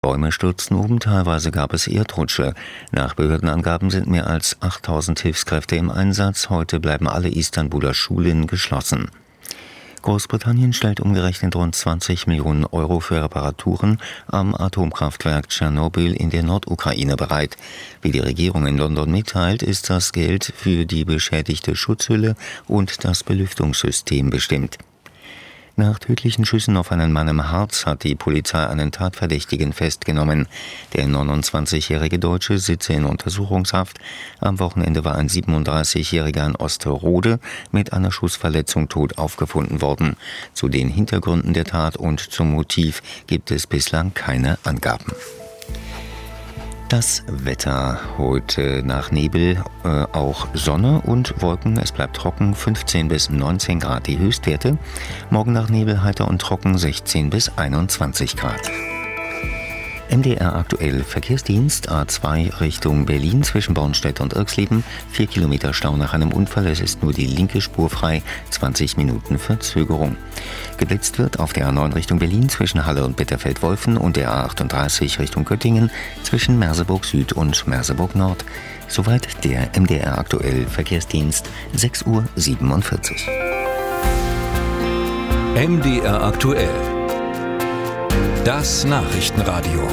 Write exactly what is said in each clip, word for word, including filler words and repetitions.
Bäume stürzten um, teilweise gab es Erdrutsche. Nach Behördenangaben sind mehr als achttausend Hilfskräfte im Einsatz. Heute bleiben alle Istanbuler Schulen geschlossen. Großbritannien stellt umgerechnet rund zwanzig Millionen Euro für Reparaturen am Atomkraftwerk Tschernobyl in der Nordukraine bereit. Wie die Regierung in London mitteilt, ist das Geld für die beschädigte Schutzhülle und das Belüftungssystem bestimmt. Nach tödlichen Schüssen auf einen Mann im Harz hat die Polizei einen Tatverdächtigen festgenommen. Der neunundzwanzigjährige Deutsche sitze in Untersuchungshaft. Am Wochenende war ein siebenunddreißigjähriger in Osterode mit einer Schussverletzung tot aufgefunden worden. Zu den Hintergründen der Tat und zum Motiv gibt es bislang keine Angaben. Das Wetter heute nach Nebel, äh, auch Sonne und Wolken. Es bleibt trocken, fünfzehn bis neunzehn Grad die Höchstwerte. Morgen nach Nebel heiter und trocken, sechzehn bis einundzwanzig Grad. M D R aktuell Verkehrsdienst A zwei Richtung Berlin zwischen Bornstedt und Irxleben. Vier Kilometer Stau nach einem Unfall. Es ist nur die linke Spur frei. zwanzig Minuten Verzögerung. Geblitzt wird auf der A neun Richtung Berlin zwischen Halle und Bitterfeld-Wolfen und der A achtunddreißig Richtung Göttingen zwischen Merseburg Süd und Merseburg Nord. Soweit der M D R aktuell Verkehrsdienst, sechs Uhr siebenundvierzig. M D R aktuell. Das Nachrichtenradio.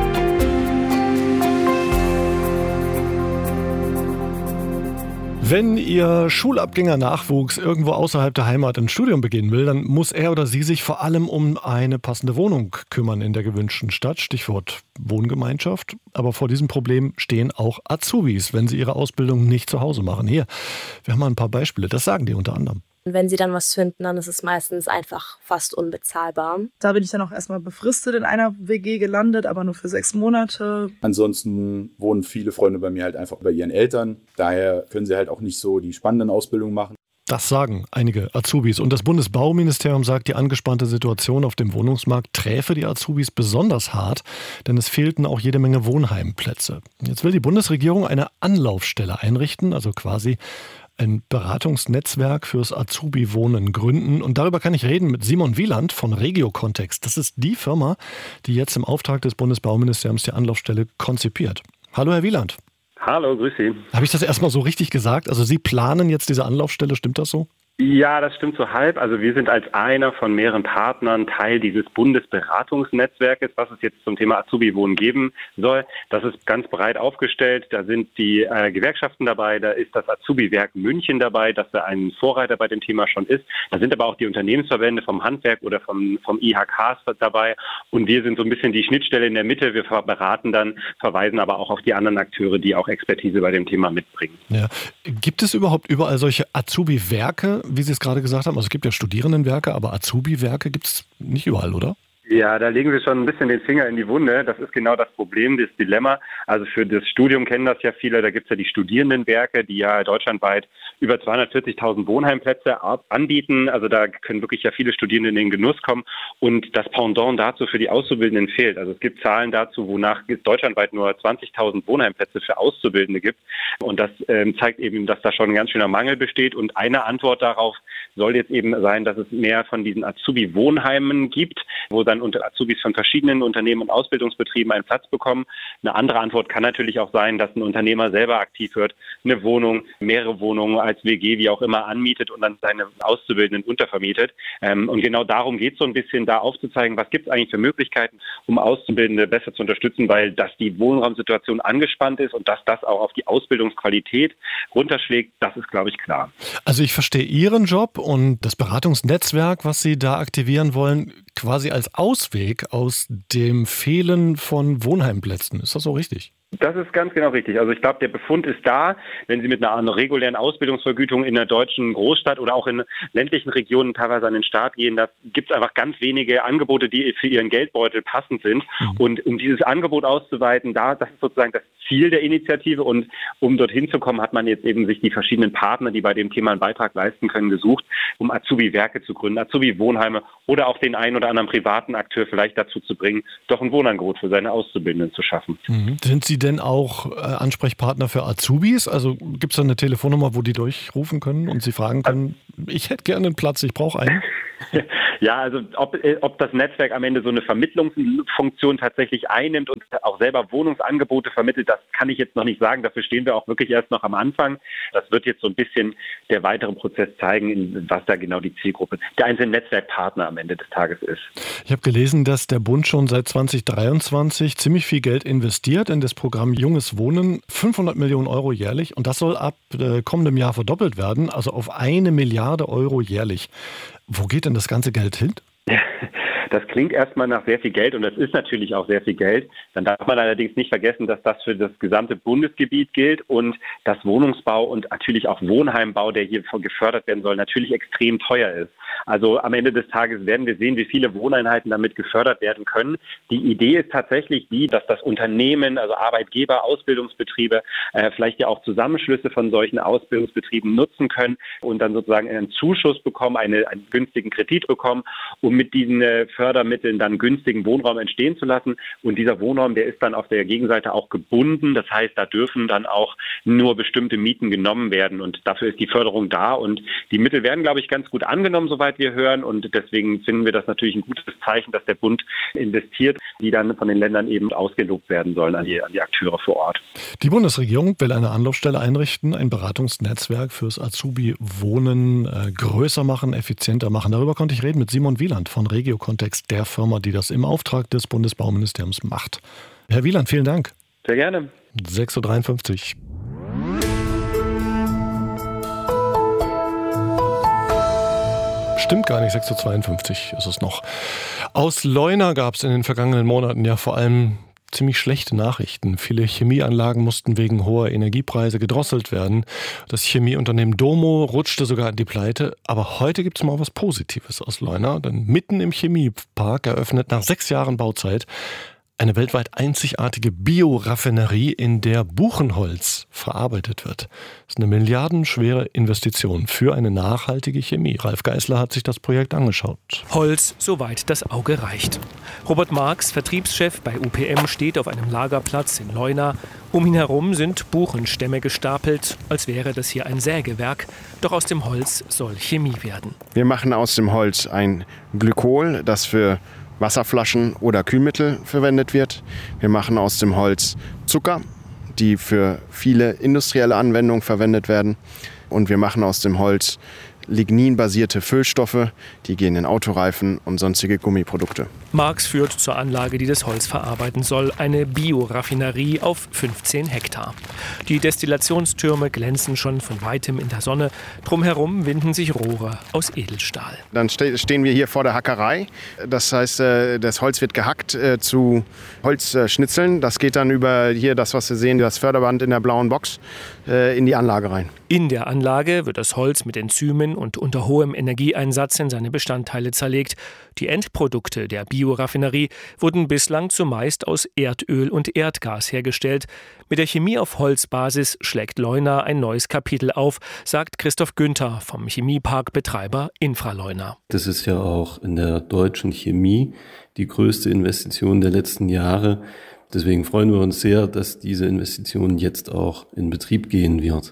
Wenn Ihr Schulabgänger-Nachwuchs irgendwo außerhalb der Heimat ein Studium beginnen will, dann muss er oder sie sich vor allem um eine passende Wohnung kümmern in der gewünschten Stadt. Stichwort Wohngemeinschaft. Aber vor diesem Problem stehen auch Azubis, wenn sie ihre Ausbildung nicht zu Hause machen. Hier, wir haben mal ein paar Beispiele. Das sagen die unter anderem. Wenn sie dann was finden, dann ist es meistens einfach fast unbezahlbar. Da bin ich dann auch erstmal befristet in einer W G gelandet, aber nur für sechs Monate. Ansonsten wohnen viele Freunde bei mir halt einfach bei ihren Eltern. Daher können sie halt auch nicht so die spannenden Ausbildungen machen. Das sagen einige Azubis. Und das Bundesbauministerium sagt, die angespannte Situation auf dem Wohnungsmarkt träfe die Azubis besonders hart, denn es fehlten auch jede Menge Wohnheimplätze. Jetzt will die Bundesregierung eine Anlaufstelle einrichten, also quasi ein Beratungsnetzwerk fürs Azubi-Wohnen gründen. Und darüber kann ich reden mit Simon Wieland von Regio-Kontext. Das ist die Firma, die jetzt im Auftrag des Bundesbauministeriums die Anlaufstelle konzipiert. Hallo, Herr Wieland. Hallo, grüß Sie. Habe ich das erstmal so richtig gesagt? Also Sie planen jetzt diese Anlaufstelle, stimmt das so? Ja, das stimmt so halb. Also wir sind als einer von mehreren Partnern Teil dieses Bundesberatungsnetzwerkes, was es jetzt zum Thema Azubi-Wohnen geben soll. Das ist ganz breit aufgestellt. Da sind die äh, Gewerkschaften dabei, da ist das Azubi-Werk München dabei, das da ein Vorreiter bei dem Thema schon ist. Da sind aber auch die Unternehmensverbände vom Handwerk oder vom, vom I H K dabei. Und wir sind so ein bisschen die Schnittstelle in der Mitte. Wir beraten dann, verweisen aber auch auf die anderen Akteure, die auch Expertise bei dem Thema mitbringen. Ja. Gibt es überhaupt überall solche Azubi-Werke, wie Sie es gerade gesagt haben? Also es gibt ja Studierendenwerke, aber Azubi-Werke gibt es nicht überall, oder? Ja, da legen Sie schon ein bisschen den Finger in die Wunde. Das ist genau das Problem, das Dilemma. Also für das Studium kennen das ja viele. Da gibt es ja die Studierendenwerke, die ja deutschlandweit über zweihundertvierzigtausend Wohnheimplätze anbieten. Also da können wirklich ja viele Studierende in den Genuss kommen. Und das Pendant dazu für die Auszubildenden fehlt. Also es gibt Zahlen dazu, wonach es deutschlandweit nur zwanzigtausend Wohnheimplätze für Auszubildende gibt. Und das ähm, zeigt eben, dass da schon ein ganz schöner Mangel besteht. Und eine Antwort darauf soll jetzt eben sein, dass es mehr von diesen Azubi-Wohnheimen gibt, wo dann unter Azubis von verschiedenen Unternehmen und Ausbildungsbetrieben einen Platz bekommen. Eine andere Antwort kann natürlich auch sein, dass ein Unternehmer selber aktiv wird, eine Wohnung, mehrere Wohnungen als W G, wie auch immer, anmietet und dann seine Auszubildenden untervermietet. Und genau darum geht es so ein bisschen, da aufzuzeigen, was gibt es eigentlich für Möglichkeiten, um Auszubildende besser zu unterstützen, weil dass die Wohnraumsituation angespannt ist und dass das auch auf die Ausbildungsqualität runterschlägt, das ist, glaube ich, klar. Also ich verstehe Ihren Job und das Beratungsnetzwerk, was Sie da aktivieren wollen, quasi als Ausweg aus dem Fehlen von Wohnheimplätzen. Ist das so richtig? Das ist ganz genau richtig. Also ich glaube, der Befund ist da, wenn Sie mit einer, einer regulären Ausbildungsvergütung in einer deutschen Großstadt oder auch in ländlichen Regionen teilweise an den Start gehen, da gibt es einfach ganz wenige Angebote, die für Ihren Geldbeutel passend sind. Mhm. Und um dieses Angebot auszuweiten, da, das ist sozusagen das Ziel der Initiative. Und um dorthin zu kommen, hat man jetzt eben sich die verschiedenen Partner, die bei dem Thema einen Beitrag leisten können, gesucht, um Azubi-Werke zu gründen, Azubi-Wohnheime oder auch den einen oder anderen privaten Akteur vielleicht dazu zu bringen, doch ein Wohnangebot für seine Auszubildenden zu schaffen. Mhm. Sind Sie denn auch äh, Ansprechpartner für Azubis? Also gibt es da eine Telefonnummer, wo die durchrufen können und Sie fragen können, ich hätte gerne einen Platz, ich brauche einen. Ja, also ob, ob das Netzwerk am Ende so eine Vermittlungsfunktion tatsächlich einnimmt und auch selber Wohnungsangebote vermittelt, das kann ich jetzt noch nicht sagen. Dafür stehen wir auch wirklich erst noch am Anfang. Das wird jetzt so ein bisschen der weitere Prozess zeigen, was da genau die Zielgruppe der einzelnen Netzwerkpartner am Ende des Tages ist. Ich habe gelesen, dass der Bund schon seit zwanzig dreiundzwanzig ziemlich viel Geld investiert in das Programm Junges Wohnen, fünfhundert Millionen Euro jährlich, und das soll ab äh, kommendem Jahr verdoppelt werden, also auf eine Milliarde Euro jährlich. Wo geht denn das ganze Geld hin? Das klingt erstmal nach sehr viel Geld und das ist natürlich auch sehr viel Geld. Dann darf man allerdings nicht vergessen, dass das für das gesamte Bundesgebiet gilt und dass Wohnungsbau und natürlich auch Wohnheimbau, der hier gefördert werden soll, natürlich extrem teuer ist. Also am Ende des Tages werden wir sehen, wie viele Wohneinheiten damit gefördert werden können. Die Idee ist tatsächlich die, dass das Unternehmen, also Arbeitgeber, Ausbildungsbetriebe, äh, vielleicht ja auch Zusammenschlüsse von solchen Ausbildungsbetrieben nutzen können und dann sozusagen einen Zuschuss bekommen, eine, einen günstigen Kredit bekommen, um mit diesen äh, Fördermitteln dann günstigen Wohnraum entstehen zu lassen. Und dieser Wohnraum, der ist dann auf der Gegenseite auch gebunden. Das heißt, da dürfen dann auch nur bestimmte Mieten genommen werden. Und dafür ist die Förderung da. Und die Mittel werden, glaube ich, ganz gut angenommen, soweit wir hören. Und deswegen finden wir das natürlich ein gutes Zeichen, dass der Bund investiert, die dann von den Ländern eben ausgelobt werden sollen an die, an die Akteure vor Ort. Die Bundesregierung will eine Anlaufstelle einrichten, ein Beratungsnetzwerk fürs Azubi-Wohnen äh, größer machen, effizienter machen. Darüber konnte ich reden mit Simon Wieland von Regio-Kontext, der Firma, die das im Auftrag des Bundesbauministeriums macht. Herr Wieland, vielen Dank. Sehr gerne. sechs Uhr dreiundfünfzig. Stimmt gar nicht, sechs Uhr zweiundfünfzig ist es noch. Aus Leuna gab es in den vergangenen Monaten ja vor allem ziemlich schlechte Nachrichten. Viele Chemieanlagen mussten wegen hoher Energiepreise gedrosselt werden. Das Chemieunternehmen Domo rutschte sogar in die Pleite. Aber heute gibt es mal was Positives aus Leuna, denn mitten im Chemiepark eröffnet nach sechs Jahren Bauzeit eine weltweit einzigartige Bioraffinerie, in der Buchenholz verarbeitet wird. Das ist eine milliardenschwere Investition für eine nachhaltige Chemie. Ralf Geißler hat sich das Projekt angeschaut. Holz, soweit das Auge reicht. Robert Marx, Vertriebschef bei U P M, steht auf einem Lagerplatz in Leuna. Um ihn herum sind Buchenstämme gestapelt, als wäre das hier ein Sägewerk. Doch aus dem Holz soll Chemie werden. Wir machen aus dem Holz ein Glykol, das für Wasserflaschen oder Kühlmittel verwendet wird. Wir machen aus dem Holz Zucker, die für viele industrielle Anwendungen verwendet werden. Und wir machen aus dem Holz ligninbasierte Füllstoffe, die gehen in Autoreifen und sonstige Gummiprodukte. Marx führt zur Anlage, die das Holz verarbeiten soll, eine Bioraffinerie auf fünfzehn Hektar. Die Destillationstürme glänzen schon von weitem in der Sonne. Drumherum winden sich Rohre aus Edelstahl. Dann ste- stehen wir hier vor der Hackerei. Das heißt, das Holz wird gehackt zu Holzschnitzeln. Das geht dann über hier das, was wir sehen, das Förderband in der blauen Box, in die Anlage rein. In der Anlage wird das Holz mit Enzymen und unter hohem Energieeinsatz in seine Bestandteile zerlegt. Die Endprodukte der Bioraffinerie wurden bislang zumeist aus Erdöl und Erdgas hergestellt. Mit der Chemie auf Holzbasis schlägt Leuna ein neues Kapitel auf, sagt Christoph Günther vom Chemieparkbetreiber Infraleuna. Das ist ja auch in der deutschen Chemie die größte Investition der letzten Jahre. Deswegen freuen wir uns sehr, dass diese Investition jetzt auch in Betrieb gehen wird.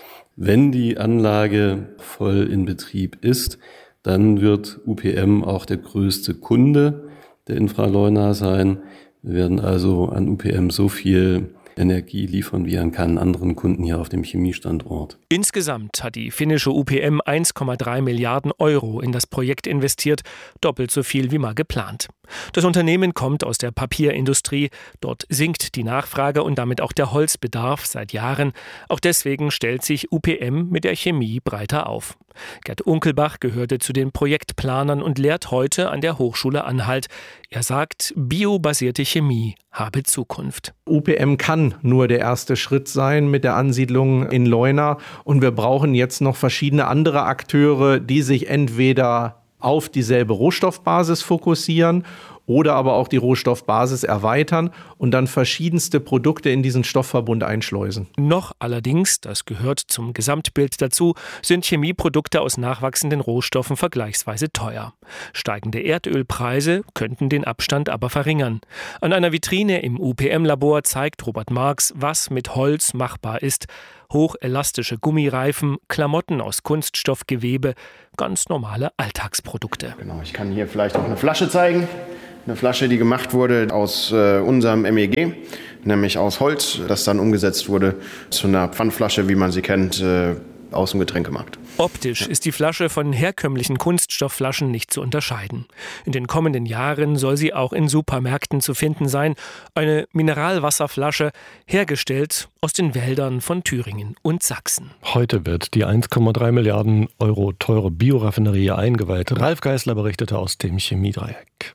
Wenn die Anlage voll in Betrieb ist, dann wird U P M auch der größte Kunde der Infraleuna sein. Wir werden also an U P M so viel Energie liefern wie an keinen anderen Kunden hier auf dem Chemiestandort. Insgesamt hat die finnische U P M eins Komma drei Milliarden Euro in das Projekt investiert, doppelt so viel wie mal geplant. Das Unternehmen kommt aus der Papierindustrie. Dort sinkt die Nachfrage und damit auch der Holzbedarf seit Jahren. Auch deswegen stellt sich U P M mit der Chemie breiter auf. Gerd Unkelbach gehörte zu den Projektplanern und lehrt heute an der Hochschule Anhalt. Er sagt, biobasierte Chemie habe Zukunft. U P M kann nur der erste Schritt sein mit der Ansiedlung in Leuna. Und wir brauchen jetzt noch verschiedene andere Akteure, die sich entweder auf dieselbe Rohstoffbasis fokussieren oder aber auch die Rohstoffbasis erweitern und dann verschiedenste Produkte in diesen Stoffverbund einschleusen. Noch allerdings, das gehört zum Gesamtbild dazu, sind Chemieprodukte aus nachwachsenden Rohstoffen vergleichsweise teuer. Steigende Erdölpreise könnten den Abstand aber verringern. An einer Vitrine im U P M-Labor zeigt Robert Marx, was mit Holz machbar ist. hochelastische Gummireifen, Klamotten aus Kunststoffgewebe, ganz normale Alltagsprodukte. Genau, ich kann hier vielleicht auch eine Flasche zeigen. Eine Flasche, die gemacht wurde aus äh, unserem M E G, nämlich aus Holz, das dann umgesetzt wurde zu einer Pfandflasche, wie man sie kennt, äh, aus dem Getränkemarkt. Optisch ist die Flasche von herkömmlichen Kunststoffflaschen nicht zu unterscheiden. In den kommenden Jahren soll sie auch in Supermärkten zu finden sein. Eine Mineralwasserflasche, hergestellt aus den Wäldern von Thüringen und Sachsen. Heute wird die eins Komma drei Milliarden Euro teure Bioraffinerie eingeweiht. Ralf Geißler berichtete aus dem Chemiedreieck.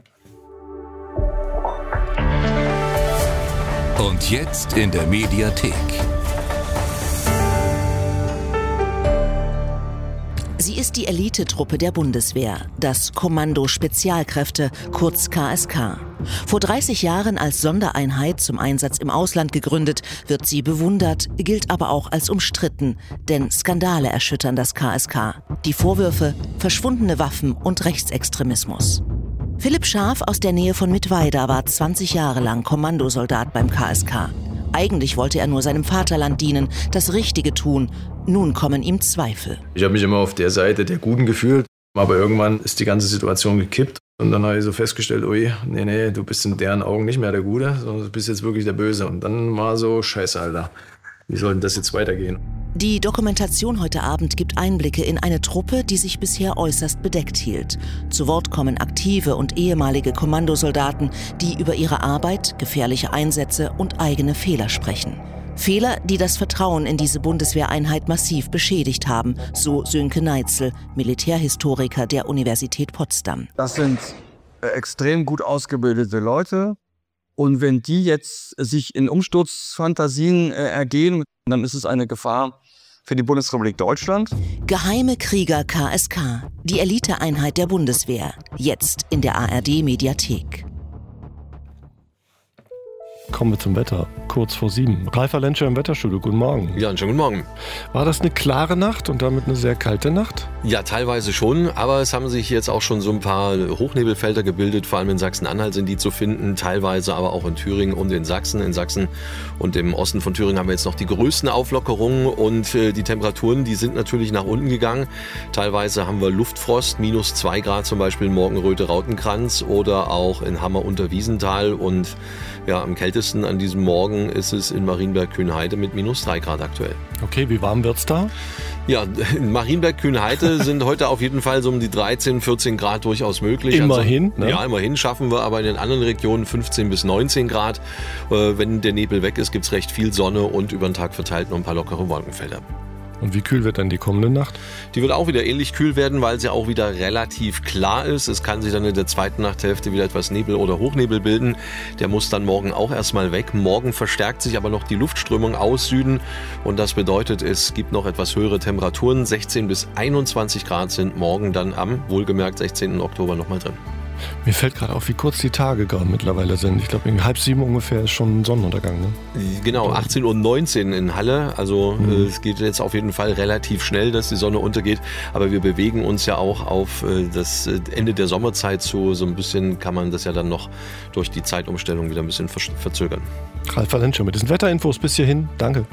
Und jetzt in der Mediathek. Sie ist die Elitetruppe der Bundeswehr, das Kommando Spezialkräfte, kurz K S K. Vor dreißig Jahren als Sondereinheit zum Einsatz im Ausland gegründet, wird sie bewundert, gilt aber auch als umstritten, denn Skandale erschüttern das K S K. Die Vorwürfe: verschwundene Waffen und Rechtsextremismus. Philipp Scharf aus der Nähe von Mittweida war zwanzig Jahre lang Kommandosoldat beim K S K. Eigentlich wollte er nur seinem Vaterland dienen, das Richtige tun. Nun kommen ihm Zweifel. Ich habe mich immer auf der Seite der Guten gefühlt, aber irgendwann ist die ganze Situation gekippt. Und dann habe ich so festgestellt, ui, nee, nee, du bist in deren Augen nicht mehr der Gute, sondern du bist jetzt wirklich der Böse. Und dann war so, scheiße, Alter, wie soll denn das jetzt weitergehen? Die Dokumentation heute Abend gibt Einblicke in eine Truppe, die sich bisher äußerst bedeckt hielt. Zu Wort kommen aktive und ehemalige Kommandosoldaten, die über ihre Arbeit, gefährliche Einsätze und eigene Fehler sprechen. Fehler, die das Vertrauen in diese Bundeswehreinheit massiv beschädigt haben, so Sönke Neitzel, Militärhistoriker der Universität Potsdam. Das sind extrem gut ausgebildete Leute. Und wenn die jetzt sich in Umsturzfantasien äh, ergehen, dann ist es eine Gefahr für die Bundesrepublik Deutschland. Geheime Krieger K S K, die Eliteeinheit der Bundeswehr, jetzt in der A R D-Mediathek. Kommen wir zum Wetter. Kurz vor sieben. Ralf Lenscher im Wetterstudio. Guten Morgen. Ja, einen schönen guten Morgen. War das eine klare Nacht und damit eine sehr kalte Nacht? Ja, teilweise schon. Aber es haben sich jetzt auch schon so ein paar Hochnebelfelder gebildet. Vor allem in Sachsen-Anhalt sind die zu finden. Teilweise aber auch in Thüringen und in Sachsen. In Sachsen und im Osten von Thüringen haben wir jetzt noch die größten Auflockerungen. Und äh, die Temperaturen, die sind natürlich nach unten gegangen. Teilweise haben wir Luftfrost, minus zwei Grad zum Beispiel in Morgenröte-Rautenkranz oder auch in Hammer-Unterwiesenthal. Und ja, am kältesten an diesem Morgen ist es in Marienberg-Kühnheide mit minus drei Grad aktuell. Okay, wie warm wird's da? Ja, in Marienberg-Kühnheide sind heute auf jeden Fall so um die dreizehn, vierzehn Grad durchaus möglich. Immerhin, also, ne? Ja, immerhin schaffen wir, aber in den anderen Regionen fünfzehn bis neunzehn Grad. Äh, wenn der Nebel weg ist, gibt's recht viel Sonne und über den Tag verteilt noch ein paar lockere Wolkenfelder. Und wie kühl wird dann die kommende Nacht? Die wird auch wieder ähnlich kühl werden, weil sie auch wieder relativ klar ist. Es kann sich dann in der zweiten Nachthälfte wieder etwas Nebel oder Hochnebel bilden. Der muss dann morgen auch erstmal weg. Morgen verstärkt sich aber noch die Luftströmung aus Süden. Und das bedeutet, es gibt noch etwas höhere Temperaturen. sechzehn bis einundzwanzig Grad sind morgen dann am, wohlgemerkt, sechzehnten Oktober nochmal drin. Mir fällt gerade auf, wie kurz die Tage gerade mittlerweile sind. Ich glaube, halb sieben ungefähr ist schon Sonnenuntergang. Ne? Genau, achtzehn Uhr neunzehn in Halle. Also mhm. äh, es geht jetzt auf jeden Fall relativ schnell, dass die Sonne untergeht. Aber wir bewegen uns ja auch auf äh, das Ende der Sommerzeit zu. So ein bisschen kann man das ja dann noch durch die Zeitumstellung wieder ein bisschen ver- verzögern. Ralf Lenscher mit diesen Wetterinfos bis hierhin. Danke.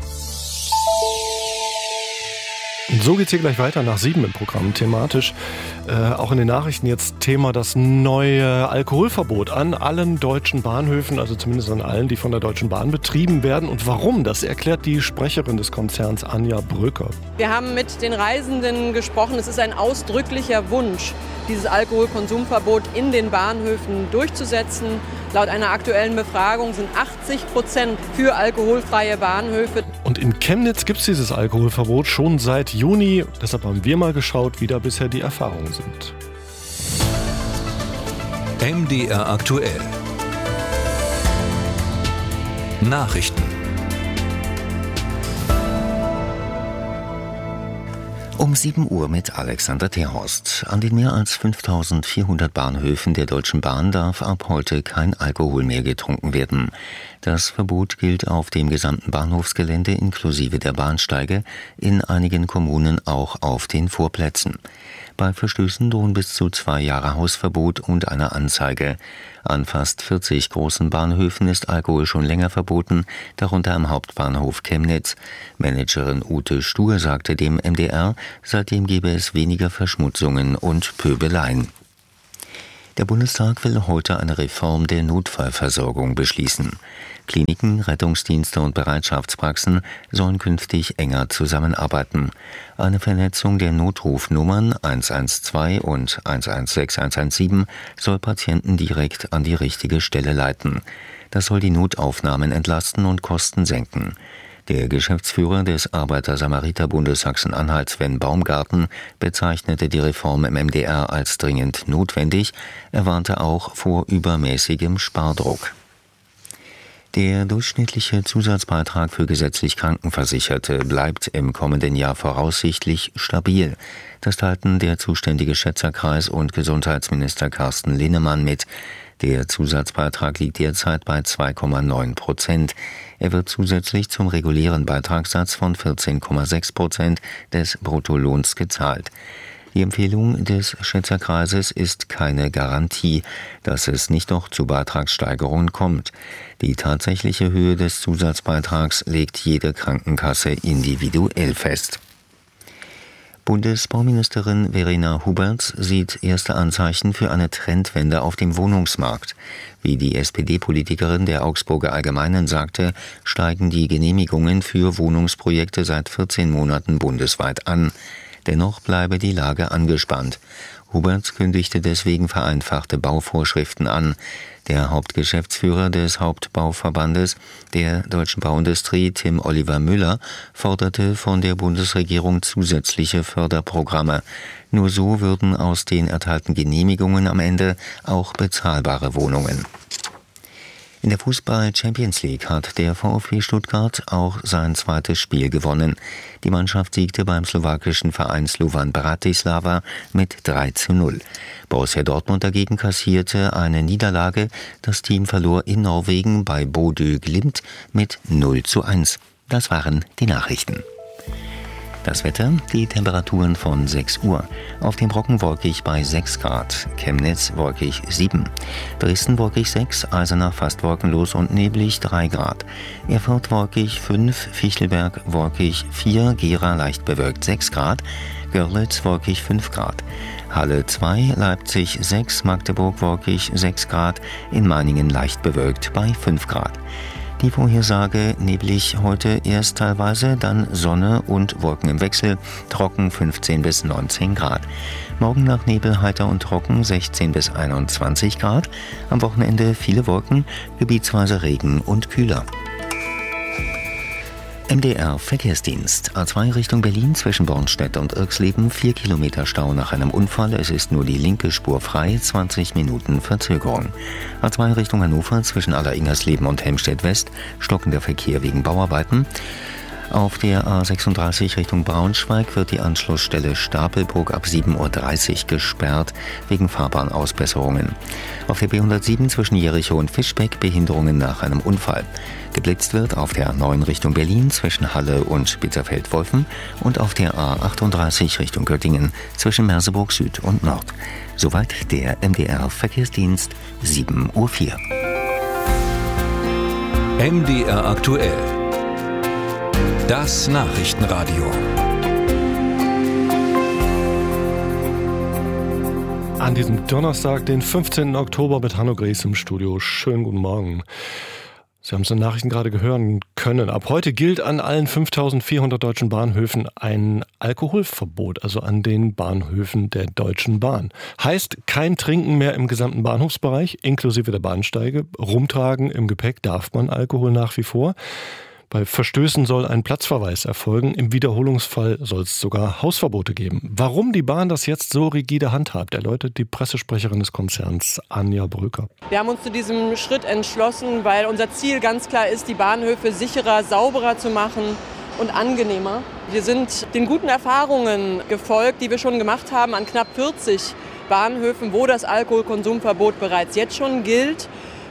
Und so geht's hier gleich weiter nach sieben im Programm, thematisch. Äh, auch in den Nachrichten jetzt Thema das neue Alkoholverbot an allen deutschen Bahnhöfen, also zumindest an allen, die von der Deutschen Bahn betrieben werden. Und warum, das erklärt die Sprecherin des Konzerns Anja Bröker. Wir haben mit den Reisenden gesprochen. Es ist ein ausdrücklicher Wunsch, dieses Alkoholkonsumverbot in den Bahnhöfen durchzusetzen. Laut einer aktuellen Befragung sind achtzig Prozent für alkoholfreie Bahnhöfe. Und in Chemnitz gibt es dieses Alkoholverbot schon seit Juni. Deshalb haben wir mal geschaut, wie da bisher die Erfahrungen sind. M D R aktuell. Nachrichten. Um sieben Uhr mit Alexander Terhorst. An den mehr als fünftausendvierhundert Bahnhöfen der Deutschen Bahn darf ab heute kein Alkohol mehr getrunken werden. Das Verbot gilt auf dem gesamten Bahnhofsgelände inklusive der Bahnsteige, in einigen Kommunen auch auf den Vorplätzen. Bei Verstößen drohen bis zu zwei Jahre Hausverbot und eine Anzeige. An fast vierzig großen Bahnhöfen ist Alkohol schon länger verboten, darunter am Hauptbahnhof Chemnitz. Managerin Ute Stur sagte dem M D R, seitdem gebe es weniger Verschmutzungen und Pöbeleien. Der Bundestag will heute eine Reform der Notfallversorgung beschließen. Kliniken, Rettungsdienste und Bereitschaftspraxen sollen künftig enger zusammenarbeiten. Eine Vernetzung der Notrufnummern eins eins zwei und eins eins sechs eins eins sieben soll Patienten direkt an die richtige Stelle leiten. Das soll die Notaufnahmen entlasten und Kosten senken. Der Geschäftsführer des Arbeiter-Samariter-Bundes Sachsen-Anhalt, Sven Baumgarten, bezeichnete die Reform im M D R als dringend notwendig. Er warnte auch vor übermäßigem Spardruck. Der durchschnittliche Zusatzbeitrag für gesetzlich Krankenversicherte bleibt im kommenden Jahr voraussichtlich stabil. Das teilten der zuständige Schätzerkreis und Gesundheitsminister Carsten Linnemann mit. Der Zusatzbeitrag liegt derzeit bei zwei Komma neun Prozent. Er wird zusätzlich zum regulären Beitragssatz von vierzehn Komma sechs Prozent des Bruttolohns gezahlt. Die Empfehlung des Schätzerkreises ist keine Garantie, dass es nicht doch zu Beitragssteigerungen kommt. Die tatsächliche Höhe des Zusatzbeitrags legt jede Krankenkasse individuell fest. Bundesbauministerin Verena Huberts sieht erste Anzeichen für eine Trendwende auf dem Wohnungsmarkt. Wie die S P D-Politikerin der Augsburger Allgemeinen sagte, steigen die Genehmigungen für Wohnungsprojekte seit vierzehn Monaten bundesweit an. Dennoch bleibe die Lage angespannt. Huberts kündigte deswegen vereinfachte Bauvorschriften an. Der Hauptgeschäftsführer des Hauptbauverbandes der deutschen Bauindustrie, Tim Oliver Müller, forderte von der Bundesregierung zusätzliche Förderprogramme. Nur so würden aus den erteilten Genehmigungen am Ende auch bezahlbare Wohnungen. In der Fußball-Champions League hat der VfB Stuttgart auch sein zweites Spiel gewonnen. Die Mannschaft siegte beim slowakischen Verein Slovan Bratislava mit drei zu null. Borussia Dortmund dagegen kassierte eine Niederlage. Das Team verlor in Norwegen bei Bodø Glimt mit null zu eins. Das waren die Nachrichten. Das Wetter, die Temperaturen von sechs Uhr. Auf dem Brocken wolkig bei sechs Grad, Chemnitz wolkig sieben, Dresden wolkig sechs, Eisenach fast wolkenlos und neblig drei Grad, Erfurt wolkig fünf, Fichtelberg wolkig vier, Gera leicht bewölkt sechs Grad, Görlitz wolkig fünf Grad, Halle zwei, Leipzig sechs, Magdeburg wolkig sechs Grad, in Meiningen leicht bewölkt bei fünf Grad. Die Vorhersage neblig heute erst teilweise, dann Sonne und Wolken im Wechsel, trocken fünfzehn bis neunzehn Grad. Morgen nach Nebel heiter und trocken sechzehn bis einundzwanzig Grad. Am Wochenende viele Wolken, gebietsweise Regen und kühler. M D R Verkehrsdienst. A zwei Richtung Berlin zwischen Bornstedt und Irxleben. vier Kilometer Stau nach einem Unfall. Es ist nur die linke Spur frei. zwanzig Minuten Verzögerung. A zwei Richtung Hannover zwischen Aller-Ingersleben und Helmstedt West. Stockender Verkehr wegen Bauarbeiten. Auf der A sechsunddreißig Richtung Braunschweig wird die Anschlussstelle Stapelburg ab sieben Uhr dreißig gesperrt wegen Fahrbahnausbesserungen. Auf der B hundertsieben zwischen Jericho und Fischbeck Behinderungen nach einem Unfall. Geblitzt wird auf der A neun Richtung Berlin zwischen Halle und Bitterfeld-Wolfen und auf der A achtunddreißig Richtung Göttingen zwischen Merseburg Süd und Nord. Soweit der M D R Verkehrsdienst, sieben Uhr vier. M D R aktuell. Das Nachrichtenradio. An diesem Donnerstag, den fünfzehnten Oktober, mit Hanno Gries im Studio. Schönen guten Morgen. Sie haben es in den Nachrichten gerade hören können. Ab heute gilt an allen fünftausendvierhundert deutschen Bahnhöfen ein Alkoholverbot, also an den Bahnhöfen der Deutschen Bahn. Heißt, kein Trinken mehr im gesamten Bahnhofsbereich, inklusive der Bahnsteige. Rumtragen im Gepäck darf man Alkohol nach wie vor. Bei Verstößen soll ein Platzverweis erfolgen. Im Wiederholungsfall soll es sogar Hausverbote geben. Warum die Bahn das jetzt so rigide handhabt, erläutert die Pressesprecherin des Konzerns Anja Bröker. Wir haben uns zu diesem Schritt entschlossen, weil unser Ziel ganz klar ist, die Bahnhöfe sicherer, sauberer zu machen und angenehmer. Wir sind den guten Erfahrungen gefolgt, die wir schon gemacht haben an knapp vierzig Bahnhöfen, wo das Alkoholkonsumverbot bereits jetzt schon gilt.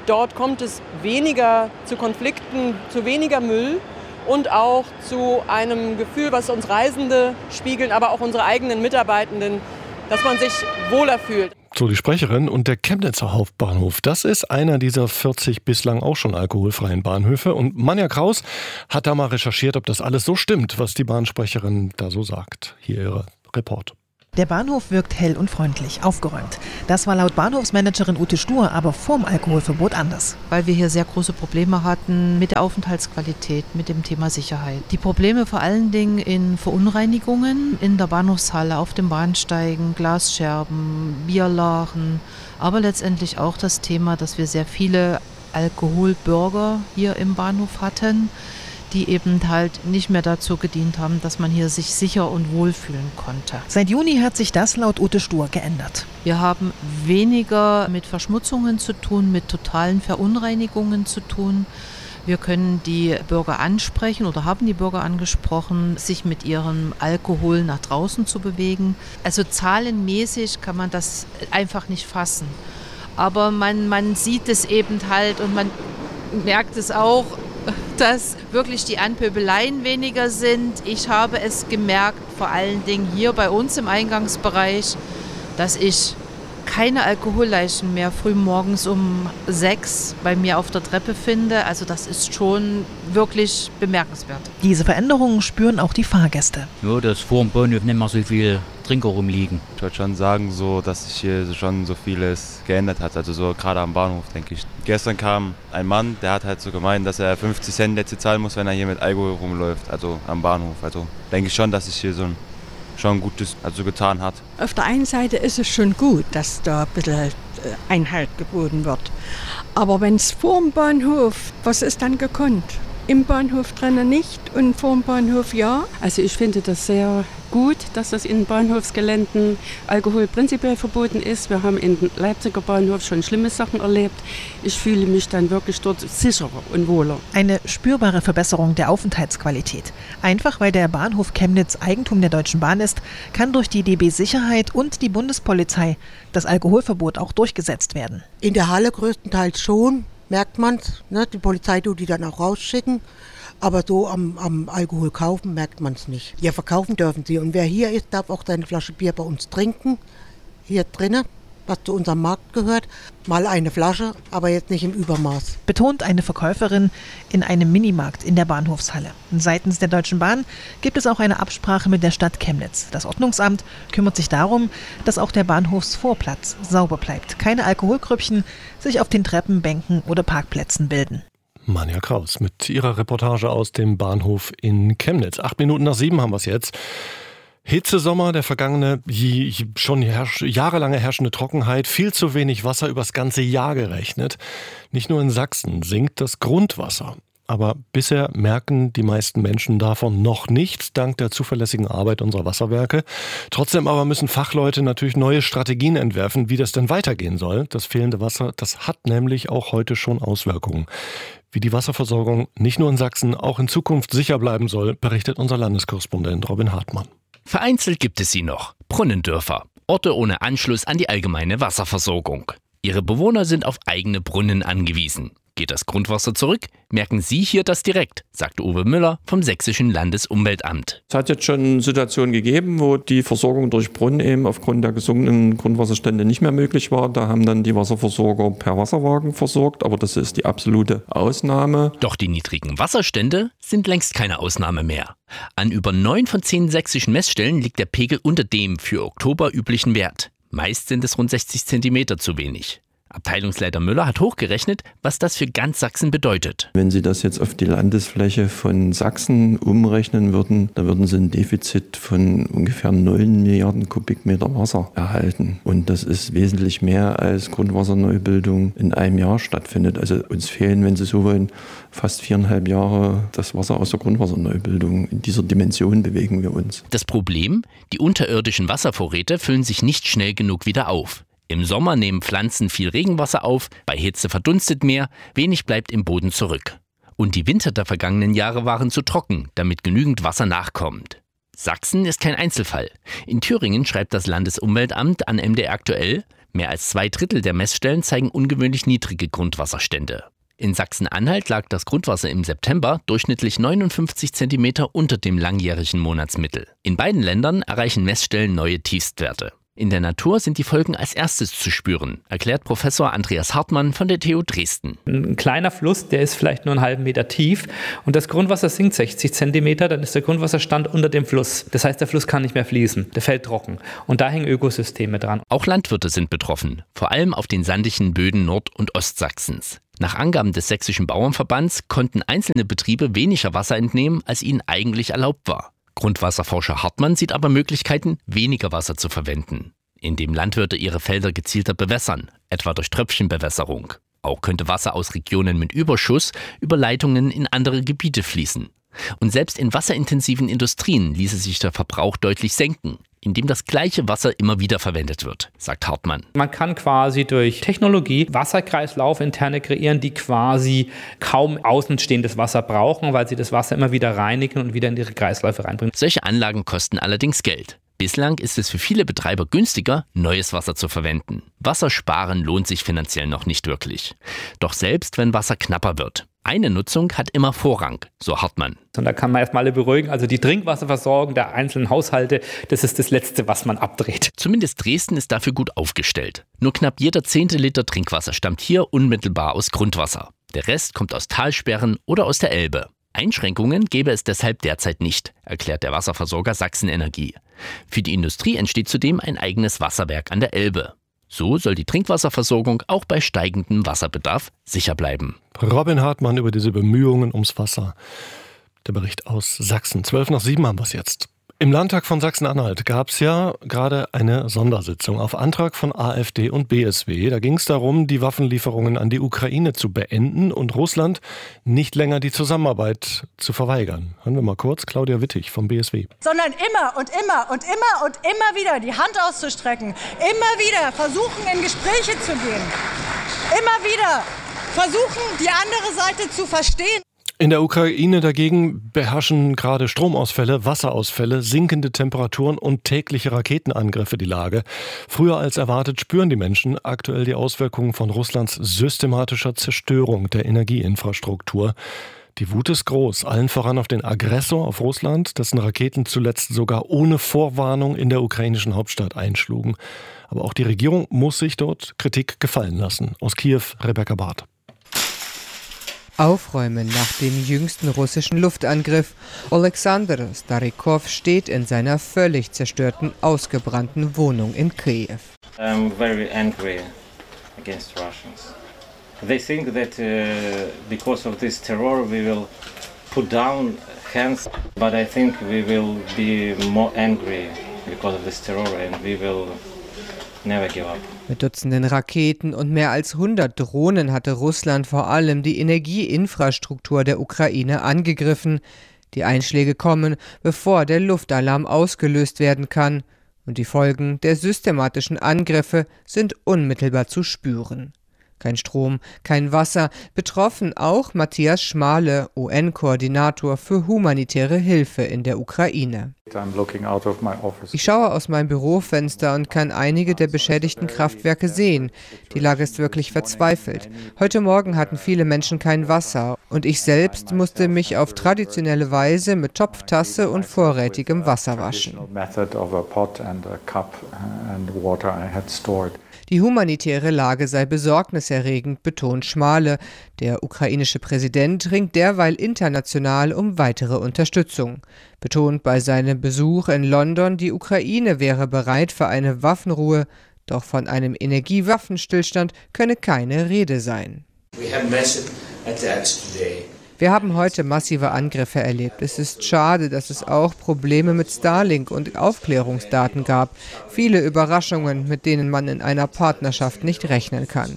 Dort kommt es weniger zu Konflikten, zu weniger Müll und auch zu einem Gefühl, was uns Reisende spiegeln, aber auch unsere eigenen Mitarbeitenden, dass man sich wohler fühlt. So die Sprecherin. Und der Chemnitzer Hauptbahnhof, das ist einer dieser vierzig bislang auch schon alkoholfreien Bahnhöfe. Und Manja Kraus hat da mal recherchiert, ob das alles so stimmt, was die Bahnsprecherin da so sagt. Hier ihre Report. Der Bahnhof wirkt hell und freundlich, aufgeräumt. Das war laut Bahnhofsmanagerin Ute Stur aber vorm Alkoholverbot anders. Weil wir hier sehr große Probleme hatten mit der Aufenthaltsqualität, mit dem Thema Sicherheit. Die Probleme vor allen Dingen in Verunreinigungen in der Bahnhofshalle, auf dem Bahnsteigen, Glasscherben, Bierlachen, aber letztendlich auch das Thema, dass wir sehr viele Alkoholbürger hier im Bahnhof hatten, die eben halt nicht mehr dazu gedient haben, dass man hier sich sicher und wohl fühlen konnte. Seit Juni hat sich das laut Ute Stur geändert. Wir haben weniger mit Verschmutzungen zu tun, mit totalen Verunreinigungen zu tun. Wir können die Bürger ansprechen oder haben die Bürger angesprochen, sich mit ihrem Alkohol nach draußen zu bewegen. Also zahlenmäßig kann man das einfach nicht fassen. Aber man, man sieht es eben halt und man merkt es auch, dass wirklich die Anpöbeleien weniger sind. Ich habe es gemerkt, vor allen Dingen hier bei uns im Eingangsbereich, dass ich keine Alkoholleichen mehr früh morgens um sechs bei mir auf der Treppe finde. Also das ist schon wirklich bemerkenswert. Diese Veränderungen spüren auch die Fahrgäste. Nur, dass vor dem Bahnhof nicht mehr so viel Trinker rumliegen. Ich würde schon sagen, so, dass sich hier schon so vieles geändert hat. Also so gerade am Bahnhof, denke ich. Gestern kam ein Mann, der hat halt so gemeint, dass er fünfzig Cent letzte zahlen muss, wenn er hier mit Alkohol rumläuft. Also am Bahnhof. Also denke ich schon, dass sich hier so ein schon Gutes also getan hat. Auf der einen Seite ist es schon gut, dass da ein bisschen Einhalt geboten wird. Aber wenn es vor dem Bahnhof, was ist dann gekonnt? Im Bahnhof drinnen nicht und vor dem Bahnhof ja. Also ich finde das sehr gut, dass das in Bahnhofsgeländen Alkohol prinzipiell verboten ist. Wir haben in Leipziger Bahnhof schon schlimme Sachen erlebt. Ich fühle mich dann wirklich dort sicherer und wohler. Eine spürbare Verbesserung der Aufenthaltsqualität. Einfach weil der Bahnhof Chemnitz Eigentum der Deutschen Bahn ist, kann durch die D B Sicherheit und die Bundespolizei das Alkoholverbot auch durchgesetzt werden. In der Halle größtenteils schon. Merkt man es, ne? Die Polizei tut die dann auch rausschicken, aber so am, am Alkohol kaufen merkt man es nicht. Ja, verkaufen dürfen sie und wer hier ist, darf auch seine Flasche Bier bei uns trinken, hier drinnen, was zu unserem Markt gehört, mal eine Flasche, aber jetzt nicht im Übermaß. Betont eine Verkäuferin in einem Minimarkt in der Bahnhofshalle. Seitens der Deutschen Bahn gibt es auch eine Absprache mit der Stadt Chemnitz. Das Ordnungsamt kümmert sich darum, dass auch der Bahnhofsvorplatz sauber bleibt. Keine Alkoholkrüppchen sich auf den Treppen, Bänken oder Parkplätzen bilden. Manja Kraus mit ihrer Reportage aus dem Bahnhof in Chemnitz. Acht Minuten nach sieben haben wir es jetzt. Hitzesommer, der vergangene, schon herrsch, jahrelange herrschende Trockenheit, viel zu wenig Wasser übers ganze Jahr gerechnet. Nicht nur in Sachsen sinkt das Grundwasser. Aber bisher merken die meisten Menschen davon noch nichts, dank der zuverlässigen Arbeit unserer Wasserwerke. Trotzdem aber müssen Fachleute natürlich neue Strategien entwerfen, wie das denn weitergehen soll. Das fehlende Wasser, das hat nämlich auch heute schon Auswirkungen. Wie die Wasserversorgung nicht nur in Sachsen, auch in Zukunft sicher bleiben soll, berichtet unser Landeskorrespondent Robin Hartmann. Vereinzelt gibt es sie noch, Brunnendörfer, Orte ohne Anschluss an die allgemeine Wasserversorgung. Ihre Bewohner sind auf eigene Brunnen angewiesen. Geht das Grundwasser zurück, merken Sie hier das direkt, sagt Uwe Müller vom Sächsischen Landesumweltamt. Es hat jetzt schon Situationen gegeben, wo die Versorgung durch Brunnen eben aufgrund der gesunkenen Grundwasserstände nicht mehr möglich war. Da haben dann die Wasserversorger per Wasserwagen versorgt, aber das ist die absolute Ausnahme. Doch die niedrigen Wasserstände sind längst keine Ausnahme mehr. An über neun von zehn sächsischen Messstellen liegt der Pegel unter dem für Oktober üblichen Wert. Meist sind es rund sechzig Zentimeter zu wenig. Abteilungsleiter Müller hat hochgerechnet, was das für ganz Sachsen bedeutet. Wenn Sie das jetzt auf die Landesfläche von Sachsen umrechnen würden, dann würden Sie ein Defizit von ungefähr neun Milliarden Kubikmeter Wasser erhalten. Und das ist wesentlich mehr, als Grundwasserneubildung in einem Jahr stattfindet. Also uns fehlen, wenn Sie so wollen, fast viereinhalb Jahre das Wasser aus der Grundwasserneubildung. In dieser Dimension bewegen wir uns. Das Problem? Die unterirdischen Wasservorräte füllen sich nicht schnell genug wieder auf. Im Sommer nehmen Pflanzen viel Regenwasser auf, bei Hitze verdunstet mehr, wenig bleibt im Boden zurück. Und die Winter der vergangenen Jahre waren zu trocken, damit genügend Wasser nachkommt. Sachsen ist kein Einzelfall. In Thüringen schreibt das Landesumweltamt an M D R aktuell, Mehr als zwei Drittel der Messstellen zeigen ungewöhnlich niedrige Grundwasserstände. In Sachsen-Anhalt lag das Grundwasser im September durchschnittlich neunundfünfzig Zentimeter unter dem langjährigen Monatsmittel. In beiden Ländern erreichen Messstellen neue Tiefstwerte. In der Natur sind die Folgen als erstes zu spüren, erklärt Professor Andreas Hartmann von der T U Dresden. Ein kleiner Fluss, der ist vielleicht nur einen halben Meter tief und das Grundwasser sinkt sechzig Zentimeter, dann ist der Grundwasserstand unter dem Fluss. Das heißt, der Fluss kann nicht mehr fließen, der fällt trocken und da hängen Ökosysteme dran. Auch Landwirte sind betroffen, vor allem auf den sandigen Böden Nord- und Ostsachsens. Nach Angaben des Sächsischen Bauernverbands konnten einzelne Betriebe weniger Wasser entnehmen, als ihnen eigentlich erlaubt war. Grundwasserforscher Hartmann sieht aber Möglichkeiten, weniger Wasser zu verwenden, indem Landwirte ihre Felder gezielter bewässern, etwa durch Tröpfchenbewässerung. Auch könnte Wasser aus Regionen mit Überschuss über Leitungen in andere Gebiete fließen. Und selbst in wasserintensiven Industrien ließe sich der Verbrauch deutlich senken, indem das gleiche Wasser immer wieder verwendet wird, sagt Hartmann. Man kann quasi durch Technologie Wasserkreislauf interne kreieren, die quasi kaum außenstehendes Wasser brauchen, weil sie das Wasser immer wieder reinigen und wieder in ihre Kreisläufe reinbringen. Solche Anlagen kosten allerdings Geld. Bislang ist es für viele Betreiber günstiger, neues Wasser zu verwenden. Wassersparen lohnt sich finanziell noch nicht wirklich. Doch selbst wenn Wasser knapper wird, eine Nutzung hat immer Vorrang, so Hartmann. Und da kann man erstmal alle beruhigen, also die Trinkwasserversorgung der einzelnen Haushalte, das ist das Letzte, was man abdreht. Zumindest Dresden ist dafür gut aufgestellt. Nur knapp jeder zehnte Liter Trinkwasser stammt hier unmittelbar aus Grundwasser. Der Rest kommt aus Talsperren oder aus der Elbe. Einschränkungen gäbe es deshalb derzeit nicht, erklärt der Wasserversorger Sachsenenergie. Für die Industrie entsteht zudem ein eigenes Wasserwerk an der Elbe. So soll die Trinkwasserversorgung auch bei steigendem Wasserbedarf sicher bleiben. Robin Hartmann über diese Bemühungen ums Wasser. Der Bericht aus Sachsen. Zwölf nach sieben haben wir es jetzt. Im Landtag von Sachsen-Anhalt gab es ja gerade eine Sondersitzung auf Antrag von AfD und B S W. Da ging es darum, die Waffenlieferungen an die Ukraine zu beenden und Russland nicht länger die Zusammenarbeit zu verweigern. Hören wir mal kurz Claudia Wittig vom B S W. Sondern immer und immer und immer und immer wieder die Hand auszustrecken. Immer wieder versuchen, in Gespräche zu gehen. Immer wieder versuchen, die andere Seite zu verstehen. In der Ukraine dagegen beherrschen gerade Stromausfälle, Wasserausfälle, sinkende Temperaturen und tägliche Raketenangriffe die Lage. Früher als erwartet spüren die Menschen aktuell die Auswirkungen von Russlands systematischer Zerstörung der Energieinfrastruktur. Die Wut ist groß, allen voran auf den Aggressor, auf Russland, dessen Raketen zuletzt sogar ohne Vorwarnung in der ukrainischen Hauptstadt einschlugen. Aber auch die Regierung muss sich dort Kritik gefallen lassen. Aus Kiew, Rebecca Barth. Aufräumen nach dem jüngsten russischen Luftangriff. Alexander Starikov steht in seiner völlig zerstörten, ausgebrannten Wohnung in Kiew. I'm very angry against Russians. They think that uh, because of this terror we will put down hands, but I think we will be more angry because of this terror and we will never give up. Mit Dutzenden Raketen und mehr als hundert Drohnen hatte Russland vor allem die Energieinfrastruktur der Ukraine angegriffen. Die Einschläge kommen, bevor der Luftalarm ausgelöst werden kann. Und die Folgen der systematischen Angriffe sind unmittelbar zu spüren. Kein Strom, kein Wasser, betroffen auch Matthias Schmale, U N-Koordinator für humanitäre Hilfe in der Ukraine. Ich schaue aus meinem Bürofenster und kann einige der beschädigten Kraftwerke sehen. Die Lage ist wirklich verzweifelt. Heute Morgen hatten viele Menschen kein Wasser und ich selbst musste mich auf traditionelle Weise mit Topftasse und vorrätigem Wasser waschen. Die humanitäre Lage sei besorgniserregend, betont Schmale. Der ukrainische Präsident ringt derweil international um weitere Unterstützung. Betont bei seinem Besuch in London, die Ukraine wäre bereit für eine Waffenruhe, doch von einem Energiewaffenstillstand könne keine Rede sein. Wir haben heute massive Angriffe erlebt. Es ist schade, dass es auch Probleme mit Starlink und Aufklärungsdaten gab. Viele Überraschungen, mit denen man in einer Partnerschaft nicht rechnen kann.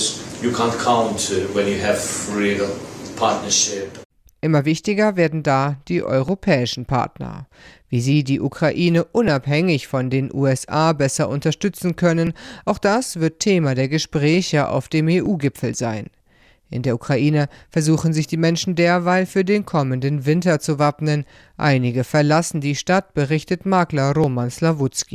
Immer wichtiger werden da die europäischen Partner. Wie sie die Ukraine unabhängig von den U S A besser unterstützen können, auch das wird Thema der Gespräche auf dem E U-Gipfel sein. In der Ukraine versuchen sich die Menschen derweil für den kommenden Winter zu wappnen. Einige verlassen die Stadt, berichtet Makler Roman Slawutski.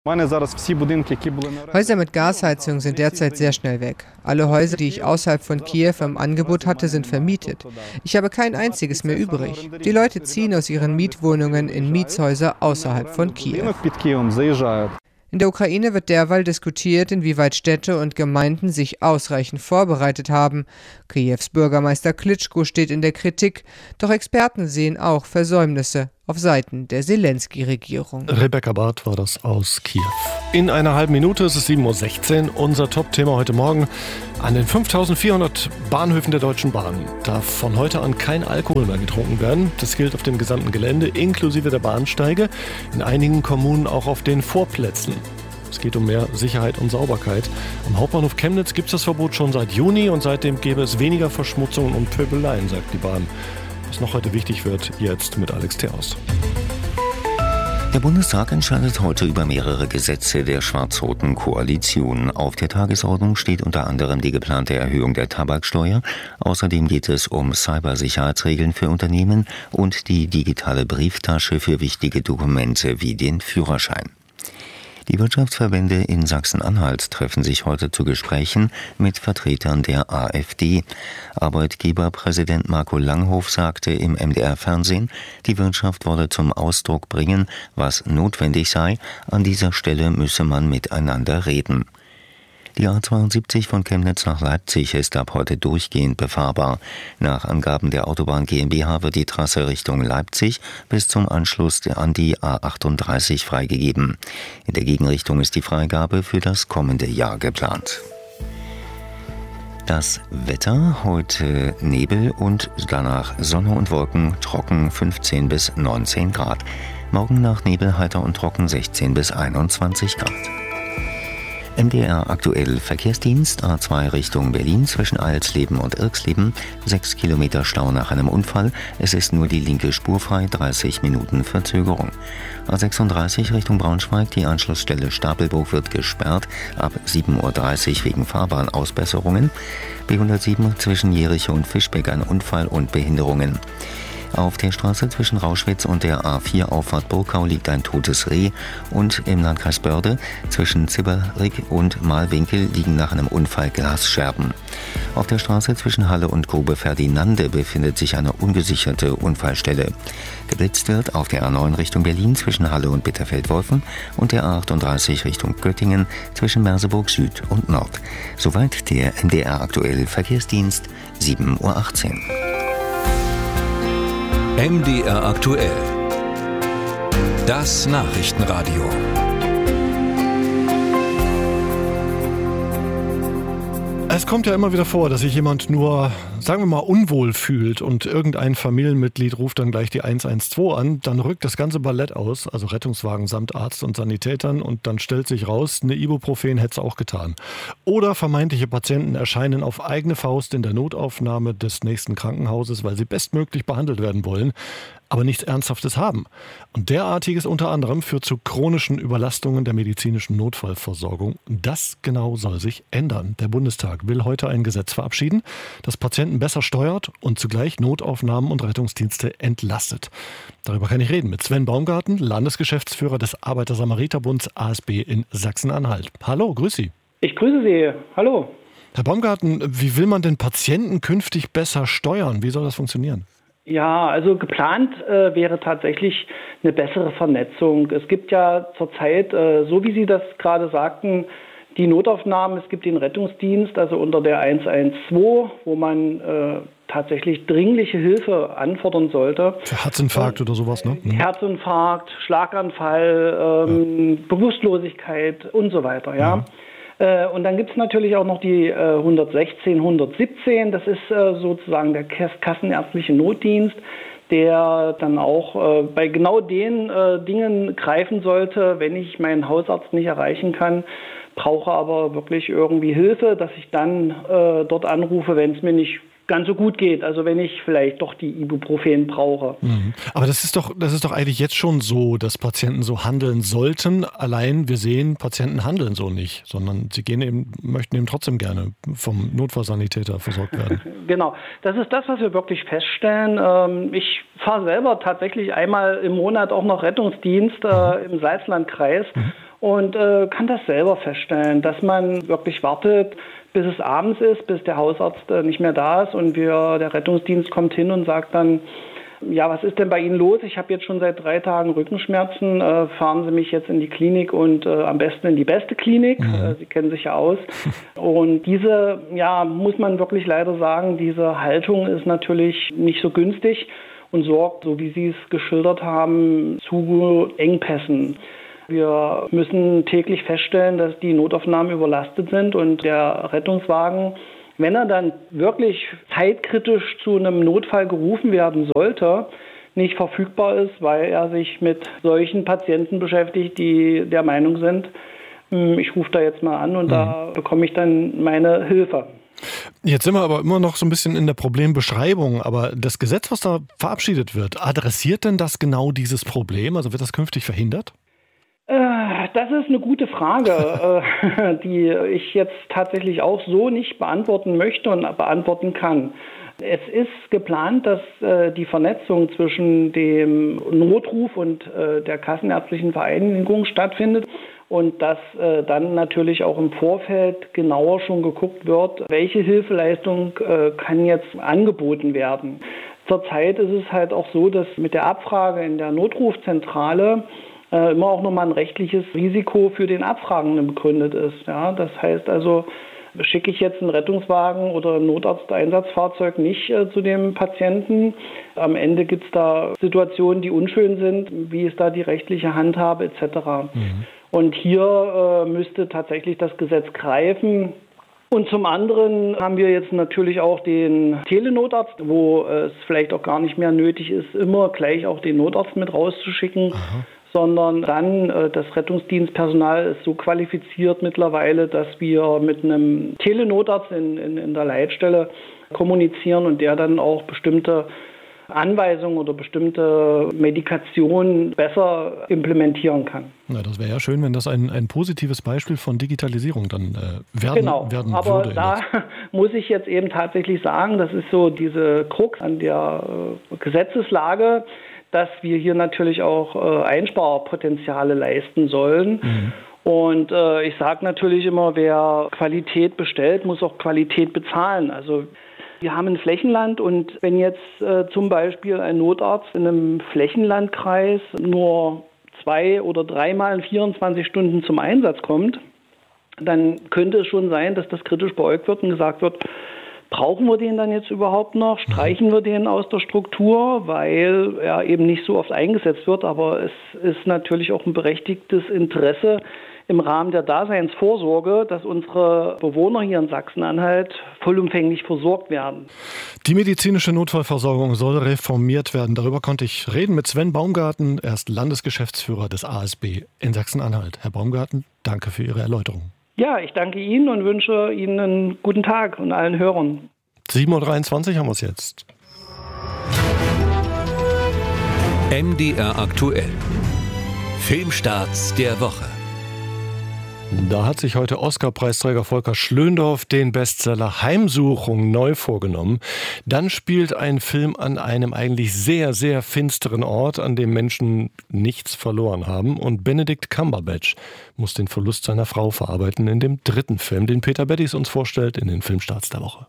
Häuser mit Gasheizung sind derzeit sehr schnell weg. Alle Häuser, die ich außerhalb von Kiew im Angebot hatte, sind vermietet. Ich habe kein einziges mehr übrig. Die Leute ziehen aus ihren Mietwohnungen in Mietshäuser außerhalb von Kiew. In der Ukraine wird derweil diskutiert, inwieweit Städte und Gemeinden sich ausreichend vorbereitet haben. Kiews Bürgermeister Klitschko steht in der Kritik, doch Experten sehen auch Versäumnisse auf Seiten der Selensky-Regierung. Rebecca Barth war das aus Kiew. In einer halben Minute ist es sieben Uhr sechzehn. Unser Top-Thema heute Morgen. An den fünftausendvierhundert Bahnhöfen der Deutschen Bahn darf von heute an kein Alkohol mehr getrunken werden. Das gilt auf dem gesamten Gelände, inklusive der Bahnsteige. In einigen Kommunen auch auf den Vorplätzen. Es geht um mehr Sicherheit und Sauberkeit. Am Hauptbahnhof Chemnitz gibt es das Verbot schon seit Juni und seitdem gäbe es weniger Verschmutzungen und Pöbeleien, sagt die Bahn. Was noch heute wichtig wird, jetzt mit Alex Theos. Der Bundestag entscheidet heute über mehrere Gesetze der schwarz-roten Koalition. Auf der Tagesordnung steht unter anderem die geplante Erhöhung der Tabaksteuer. Außerdem geht es um Cybersicherheitsregeln für Unternehmen und die digitale Brieftasche für wichtige Dokumente wie den Führerschein. Die Wirtschaftsverbände in Sachsen-Anhalt treffen sich heute zu Gesprächen mit Vertretern der AfD. Arbeitgeberpräsident Marco Langhoff sagte im M D R-Fernsehen, die Wirtschaft wolle zum Ausdruck bringen, was notwendig sei. An dieser Stelle müsse man miteinander reden. Die A zweiundsiebzig von Chemnitz nach Leipzig ist ab heute durchgehend befahrbar. Nach Angaben der Autobahn GmbH wird die Trasse Richtung Leipzig bis zum Anschluss an die A achtunddreißig freigegeben. In der Gegenrichtung ist die Freigabe für das kommende Jahr geplant. Das Wetter, heute Nebel und danach Sonne und Wolken, trocken fünfzehn bis neunzehn Grad. Morgen nach Nebel heiter und trocken sechzehn bis einundzwanzig Grad. M D R aktuell Verkehrsdienst A zwei Richtung Berlin zwischen Eilsleben und Irxleben. sechs Kilometer Stau nach einem Unfall. Es ist nur die linke Spur frei, dreißig Minuten Verzögerung. A sechsunddreißig Richtung Braunschweig. Die Anschlussstelle Stapelbruch wird gesperrt ab sieben Uhr dreißig wegen Fahrbahnausbesserungen. B hundertsieben zwischen Jericho und Fischbeck ein Unfall und Behinderungen. Auf der Straße zwischen Rauschwitz und der A vier Auffahrt Burkau liegt ein totes Reh und im Landkreis Börde zwischen Zibberrig und Malwinkel liegen nach einem Unfall Glasscherben. Auf der Straße zwischen Halle und Grube Ferdinande befindet sich eine ungesicherte Unfallstelle. Geblitzt wird auf der A neun Richtung Berlin zwischen Halle und Bitterfeld-Wolfen und der A achtunddreißig Richtung Göttingen zwischen Merseburg Süd und Nord. Soweit der M D R aktuell Verkehrsdienst, sieben Uhr achtzehn. M D R aktuell. Das Nachrichtenradio. Es kommt ja immer wieder vor, dass sich jemand nur, sagen wir mal, unwohl fühlt und irgendein Familienmitglied ruft dann gleich die eins eins zwei an. Dann rückt das ganze Ballett aus, also Rettungswagen samt Arzt und Sanitätern, und dann stellt sich raus, eine Ibuprofen hätte es auch getan. Oder vermeintliche Patienten erscheinen auf eigene Faust in der Notaufnahme des nächsten Krankenhauses, weil sie bestmöglich behandelt werden wollen, aber nichts Ernsthaftes haben. Und derartiges unter anderem führt zu chronischen Überlastungen der medizinischen Notfallversorgung. Das genau soll sich ändern. Der Bundestag will heute ein Gesetz verabschieden, das Patienten besser steuert und zugleich Notaufnahmen und Rettungsdienste entlastet. Darüber kann ich reden mit Sven Baumgarten, Landesgeschäftsführer des Arbeiter-Samariter-Bunds A S B in Sachsen-Anhalt. Hallo, grüß Sie. Ich grüße Sie. Hallo. Herr Baumgarten, wie will man den Patienten künftig besser steuern? Wie soll das funktionieren? Ja, also geplant äh, wäre tatsächlich eine bessere Vernetzung. Es gibt ja zurzeit, äh, so wie Sie das gerade sagten, die Notaufnahmen, es gibt den Rettungsdienst, also unter der eins eins zwei, wo man äh, tatsächlich dringliche Hilfe anfordern sollte. Für Herzinfarkt äh, oder sowas, ne? Mhm. Herzinfarkt, Schlaganfall, ähm, ja. Bewusstlosigkeit und so weiter, ja. Mhm. Und dann gibt es natürlich auch noch die äh, hundertsechzehn, hundertsiebzehn, das ist äh, sozusagen der kassenärztliche Notdienst, der dann auch äh, bei genau den äh, Dingen greifen sollte, wenn ich meinen Hausarzt nicht erreichen kann, brauche aber wirklich irgendwie Hilfe, dass ich dann äh, dort anrufe, wenn es mir nicht ganz so gut geht, also wenn ich vielleicht doch die Ibuprofen brauche. Mhm. Aber das ist doch, das ist doch eigentlich jetzt schon so, dass Patienten so handeln sollten. Allein wir sehen, Patienten handeln so nicht, sondern sie gehen eben, möchten eben trotzdem gerne vom Notfallsanitäter versorgt werden. Genau, das ist das, was wir wirklich feststellen. Ich fahre selber tatsächlich einmal im Monat auch noch Rettungsdienst äh, im Salzlandkreis. Mhm. und äh, kann das selber feststellen, dass man wirklich wartet, bis es abends ist, bis der Hausarzt äh, nicht mehr da ist und wir, der Rettungsdienst kommt hin und sagt dann, ja, was ist denn bei Ihnen los? Ich habe jetzt schon seit drei Tagen Rückenschmerzen. Äh, fahren Sie mich jetzt in die Klinik und äh, am besten in die beste Klinik. Mhm. Äh, Sie kennen sich ja aus. Und diese, ja, muss man wirklich leider sagen, diese Haltung ist natürlich nicht so günstig und sorgt, so wie Sie es geschildert haben, zu Engpässen. Wir müssen täglich feststellen, dass die Notaufnahmen überlastet sind und der Rettungswagen, wenn er dann wirklich zeitkritisch zu einem Notfall gerufen werden sollte, nicht verfügbar ist, weil er sich mit solchen Patienten beschäftigt, die der Meinung sind, ich rufe da jetzt mal an und mhm. da bekomme ich dann meine Hilfe. Jetzt sind wir aber immer noch so ein bisschen in der Problembeschreibung, aber das Gesetz, was da verabschiedet wird, adressiert denn das genau dieses Problem? Also wird das künftig verhindert? Das ist eine gute Frage, die ich jetzt tatsächlich auch so nicht beantworten möchte und beantworten kann. Es ist geplant, dass die Vernetzung zwischen dem Notruf und der Kassenärztlichen Vereinigung stattfindet und dass dann natürlich auch im Vorfeld genauer schon geguckt wird, welche Hilfeleistung kann jetzt angeboten werden. Zurzeit ist es halt auch so, dass mit der Abfrage in der Notrufzentrale immer auch nochmal ein rechtliches Risiko für den Abfragenden begründet ist. Ja, das heißt also, schicke ich jetzt einen Rettungswagen oder ein Notarzteinsatzfahrzeug nicht äh, zu dem Patienten. Am Ende gibt es da Situationen, die unschön sind. Wie ist da die rechtliche Handhabe et cetera. Mhm. Und hier äh, müsste tatsächlich das Gesetz greifen. Und zum anderen haben wir jetzt natürlich auch den Telenotarzt, wo äh, es vielleicht auch gar nicht mehr nötig ist, immer gleich auch den Notarzt mit rauszuschicken. Aha. Sondern dann äh, das Rettungsdienstpersonal ist so qualifiziert mittlerweile, dass wir mit einem Telenotarzt in, in, in der Leitstelle kommunizieren und der dann auch bestimmte Anweisungen oder bestimmte Medikationen besser implementieren kann. Na, das wäre ja schön, wenn das ein, ein positives Beispiel von Digitalisierung dann äh, werden, genau. werden aber würde. Da muss ich jetzt eben tatsächlich sagen, das ist so diese Krux an der äh, Gesetzeslage, dass wir hier natürlich auch äh, Einsparpotenziale leisten sollen. Mhm. Und äh, ich sage natürlich immer, wer Qualität bestellt, muss auch Qualität bezahlen. Also wir haben ein Flächenland und wenn jetzt äh, zum Beispiel ein Notarzt in einem Flächenlandkreis nur zwei oder dreimal in vierundzwanzig Stunden zum Einsatz kommt, dann könnte es schon sein, dass das kritisch beäugt wird und gesagt wird, brauchen wir den dann jetzt überhaupt noch? Streichen wir den aus der Struktur, weil er eben nicht so oft eingesetzt wird. Aber es ist natürlich auch ein berechtigtes Interesse im Rahmen der Daseinsvorsorge, dass unsere Bewohner hier in Sachsen-Anhalt vollumfänglich versorgt werden. Die medizinische Notfallversorgung soll reformiert werden. Darüber konnte ich reden mit Sven Baumgarten. Er ist Landesgeschäftsführer des A S B in Sachsen-Anhalt. Herr Baumgarten, danke für Ihre Erläuterung. Ja, ich danke Ihnen und wünsche Ihnen einen guten Tag und allen Hörern. sieben Uhr dreiundzwanzig haben wir es jetzt. M D R aktuell. Filmstarts der Woche. Da hat sich heute Oscar-Preisträger Volker Schlöndorff den Bestseller Heimsuchung neu vorgenommen. Dann spielt ein Film an einem eigentlich sehr, sehr finsteren Ort, an dem Menschen nichts verloren haben. Und Benedict Cumberbatch muss den Verlust seiner Frau verarbeiten in dem dritten Film, den Peter Beddis uns vorstellt in den Filmstarts der Woche.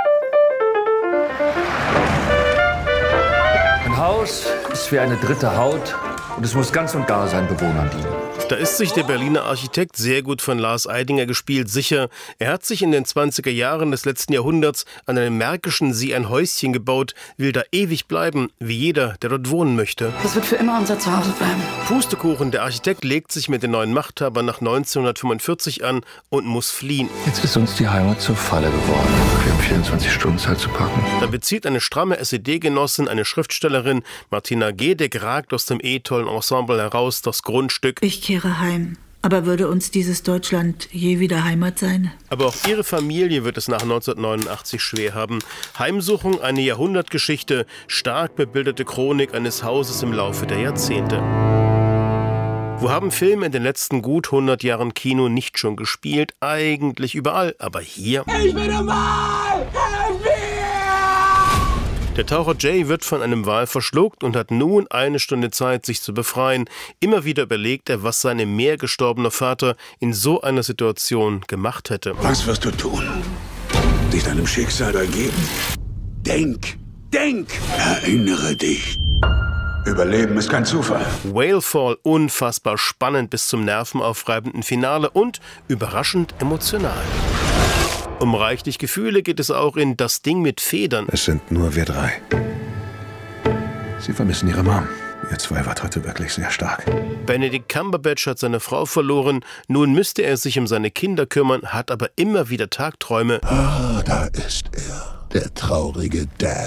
Ein Haus ist wie eine dritte Haut und es muss ganz und gar seinen Bewohnern dienen. Da ist sich der Berliner Architekt, sehr gut von Lars Eidinger gespielt, sicher. Er hat sich in den zwanziger Jahren des letzten Jahrhunderts an einem märkischen See ein Häuschen gebaut, will da ewig bleiben, wie jeder, der dort wohnen möchte. Das wird für immer unser Zuhause bleiben. Pustekuchen, der Architekt legt sich mit den neuen Machthabern nach neunzehnhundertfünfundvierzig an und muss fliehen. Jetzt ist uns die Heimat zur Falle geworden. Wir haben vierundzwanzig Stunden Zeit zu packen. Da bezieht eine stramme S E D-Genossin, eine Schriftstellerin, Martina Gedeck, ragt aus dem eh tollen Ensemble heraus, das Grundstück. Ich kehre heim. Aber würde uns dieses Deutschland je wieder Heimat sein? Aber auch ihre Familie wird es nach neunzehnhundertneunundachtzig schwer haben. Heimsuchung, eine Jahrhundertgeschichte, stark bebilderte Chronik eines Hauses im Laufe der Jahrzehnte. Wo haben Filme in den letzten gut hundert Jahren Kino nicht schon gespielt? Eigentlich überall, aber hier... Ich bin normal! Der Taucher Jay wird von einem Wal verschluckt und hat nun eine Stunde Zeit, sich zu befreien. Immer wieder überlegt er, was sein im Meer gestorbener Vater in so einer Situation gemacht hätte. Was wirst du tun? Dich deinem Schicksal ergeben? Denk, denk, erinnere dich. Überleben ist kein Zufall. Whalefall, unfassbar spannend bis zum nervenaufreibenden Finale und überraschend emotional. Um reichlich Gefühle geht es auch in Das Ding mit Federn. Es sind nur wir drei. Sie vermissen ihre Mom. Ihr zwei wart heute wirklich sehr stark. Benedict Cumberbatch hat seine Frau verloren. Nun müsste er sich um seine Kinder kümmern, hat aber immer wieder Tagträume. Ah, da ist er. Der traurige Dad.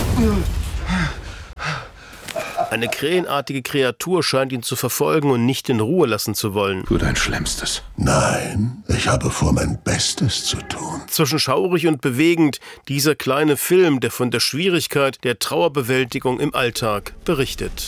Eine krähenartige Kreatur scheint ihn zu verfolgen und nicht in Ruhe lassen zu wollen. Tu dein Schlimmstes. Nein, ich habe vor, mein Bestes zu tun. Zwischen schaurig und bewegend, dieser kleine Film, der von der Schwierigkeit der Trauerbewältigung im Alltag berichtet.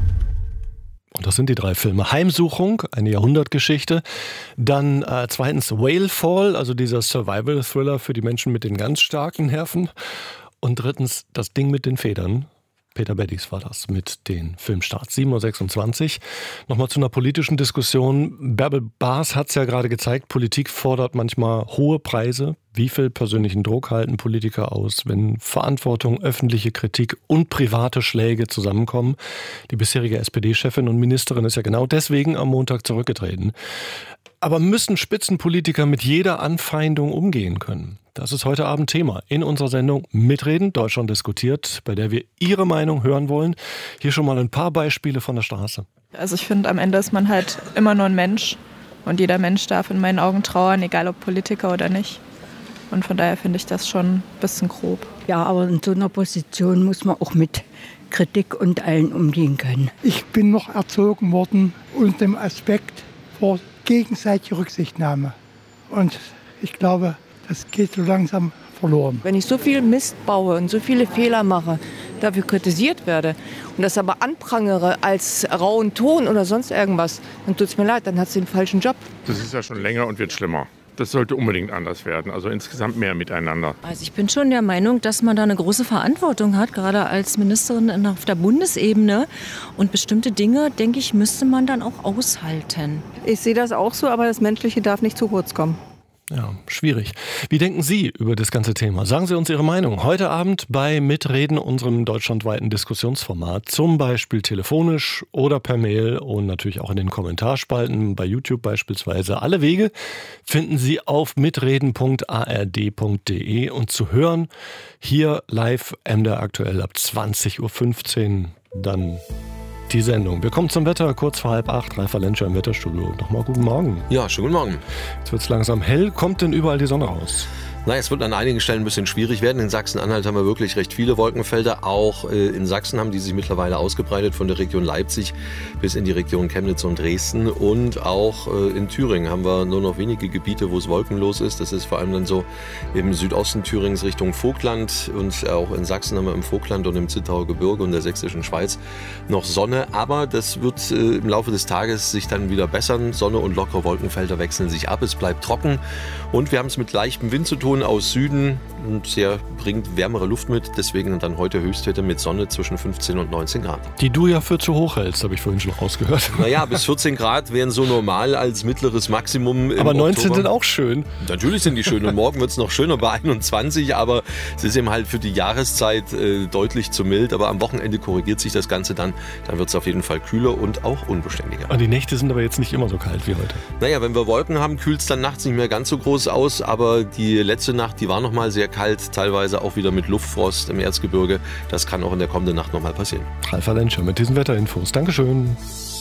Und das sind die drei Filme. Heimsuchung, eine Jahrhundertgeschichte. Dann äh, zweitens Whalefall, also dieser Survival-Thriller für die Menschen mit den ganz starken Nerven. Und drittens Das Ding mit den Federn. Peter Beddies war das mit den Filmstarts. sieben Uhr sechsundzwanzig. Nochmal zu einer politischen Diskussion. Bärbel Baas hat es ja gerade gezeigt, Politik fordert manchmal hohe Preise. Wie viel persönlichen Druck halten Politiker aus, wenn Verantwortung, öffentliche Kritik und private Schläge zusammenkommen? Die bisherige S P D-Chefin und Ministerin ist ja genau deswegen am Montag zurückgetreten. Aber müssen Spitzenpolitiker mit jeder Anfeindung umgehen können? Das ist heute Abend Thema in unserer Sendung Mitreden, Deutschland diskutiert, bei der wir Ihre Meinung hören wollen. Hier schon mal ein paar Beispiele von der Straße. Also ich finde, am Ende ist man halt immer nur ein Mensch. Und jeder Mensch darf in meinen Augen trauern, egal ob Politiker oder nicht. Und von daher finde ich das schon ein bisschen grob. Ja, aber in so einer Position muss man auch mit Kritik und allen umgehen können. Ich bin noch erzogen worden unter dem Aspekt vor gegenseitiger Rücksichtnahme. Und ich glaube, das geht so langsam verloren. Wenn ich so viel Mist baue und so viele Fehler mache, dafür kritisiert werde und das aber anprangere als rauen Ton oder sonst irgendwas, dann tut es mir leid, dann hat sie den falschen Job. Das ist ja schon länger und wird schlimmer. Das sollte unbedingt anders werden, also insgesamt mehr miteinander. Also ich bin schon der Meinung, dass man da eine große Verantwortung hat, gerade als Ministerin auf der Bundesebene. Und bestimmte Dinge, denke ich, müsste man dann auch aushalten. Ich sehe das auch so, aber das Menschliche darf nicht zu kurz kommen. Ja, schwierig. Wie denken Sie über das ganze Thema? Sagen Sie uns Ihre Meinung. Heute Abend bei Mitreden, unserem deutschlandweiten Diskussionsformat, zum Beispiel telefonisch oder per Mail und natürlich auch in den Kommentarspalten, bei YouTube beispielsweise. Alle Wege finden Sie auf mitreden punkt a r d punkt d e und zu hören hier live M D R aktuell ab zwanzig Uhr fünfzehn dann die Sendung. Wir kommen zum Wetter, kurz vor halb acht. Ralf Valenscher im Wetterstudio. Nochmal guten Morgen. Ja, schönen guten Morgen. Jetzt wird es langsam hell. Kommt denn überall die Sonne raus? Naja, es wird an einigen Stellen ein bisschen schwierig werden. In Sachsen-Anhalt haben wir wirklich recht viele Wolkenfelder. Auch äh, in Sachsen haben die sich mittlerweile ausgebreitet, von der Region Leipzig bis in die Region Chemnitz und Dresden. Und auch äh, in Thüringen haben wir nur noch wenige Gebiete, wo es wolkenlos ist. Das ist vor allem dann so im Südosten Thürings Richtung Vogtland. Und auch in Sachsen haben wir im Vogtland und im Zittauer Gebirge und der sächsischen Schweiz noch Sonne. Aber das wird äh, im Laufe des Tages sich dann wieder bessern. Sonne und lockere Wolkenfelder wechseln sich ab. Es bleibt trocken. Und wir haben es mit leichtem Wind zu tun aus Süden und der bringt wärmere Luft mit. Deswegen dann heute Höchstwerte mit Sonne zwischen fünfzehn und neunzehn Grad. Die du ja für zu hoch hältst, habe ich vorhin schon rausgehört. Naja, bis vierzehn Grad wären so normal als mittleres Maximum im Aber neunzehn Oktober. Sind auch schön. Natürlich sind die schön und morgen wird es noch schöner bei einundzwanzig, aber es ist eben halt für die Jahreszeit äh, deutlich zu mild. Aber am Wochenende korrigiert sich das Ganze dann. Dann wird es auf jeden Fall kühler und auch unbeständiger. Und die Nächte sind aber jetzt nicht immer so kalt wie heute. Naja, wenn wir Wolken haben, kühlt es dann nachts nicht mehr ganz so groß aus, aber die letzte Nacht, die war noch mal sehr kalt, teilweise auch wieder mit Luftfrost im Erzgebirge. Das kann auch in der kommenden Nacht noch mal passieren. Ralf Valenscher mit diesen Wetterinfos. Dankeschön.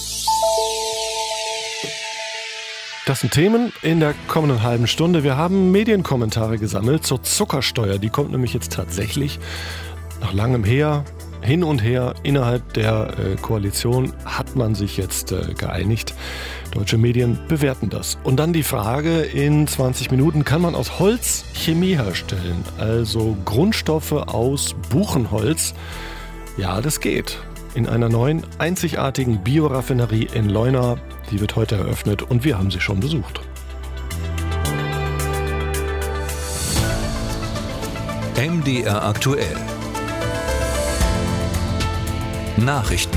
Das sind Themen in der kommenden halben Stunde. Wir haben Medienkommentare gesammelt zur Zuckersteuer. Die kommt nämlich jetzt tatsächlich nach langem her. Hin und her innerhalb der äh, Koalition hat man sich jetzt äh, geeinigt. Deutsche Medien bewerten das. Und dann die Frage, in zwanzig Minuten kann man aus Holz Chemie herstellen, also Grundstoffe aus Buchenholz. Ja, das geht. In einer neuen, einzigartigen Bioraffinerie in Leuna. Die wird heute eröffnet und wir haben sie schon besucht. M D R aktuell. Nachrichten.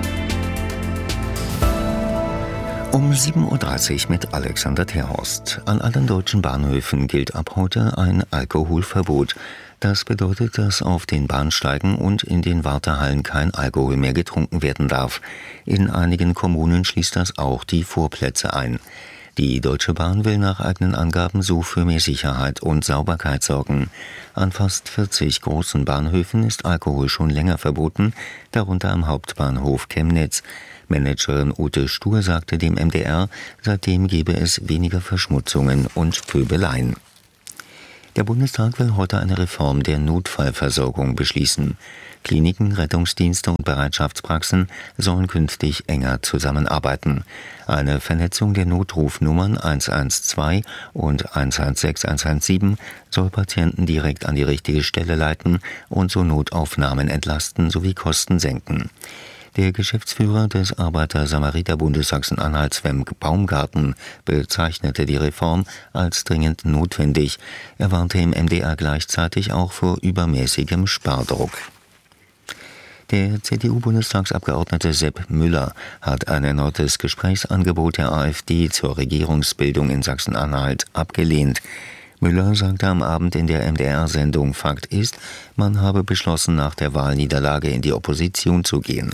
Um sieben Uhr dreißig mit Alexander Terhorst. An allen deutschen Bahnhöfen gilt ab heute ein Alkoholverbot. Das bedeutet, dass auf den Bahnsteigen und in den Wartehallen kein Alkohol mehr getrunken werden darf. In einigen Kommunen schließt das auch die Vorplätze ein. Die Deutsche Bahn will nach eigenen Angaben so für mehr Sicherheit und Sauberkeit sorgen. An fast vierzig großen Bahnhöfen ist Alkohol schon länger verboten, darunter am Hauptbahnhof Chemnitz. Managerin Ute Stur sagte dem M D R, seitdem gebe es weniger Verschmutzungen und Pöbeleien. Der Bundestag will heute eine Reform der Notfallversorgung beschließen. Kliniken, Rettungsdienste und Bereitschaftspraxen sollen künftig enger zusammenarbeiten. Eine Vernetzung der Notrufnummern eins eins zwei und eins eins sechs eins eins sieben soll Patienten direkt an die richtige Stelle leiten und so Notaufnahmen entlasten sowie Kosten senken. Der Geschäftsführer des Arbeiter-Samariter-Bundes Sachsen-Anhalt, Sven Baumgarten, bezeichnete die Reform als dringend notwendig. Er warnte im M D R gleichzeitig auch vor übermäßigem Spardruck. Der C D U-Bundestagsabgeordnete Sepp Müller hat ein erneutes Gesprächsangebot der AfD zur Regierungsbildung in Sachsen-Anhalt abgelehnt. Müller sagte am Abend in der M D R-Sendung Fakt ist, man habe beschlossen, nach der Wahlniederlage in die Opposition zu gehen.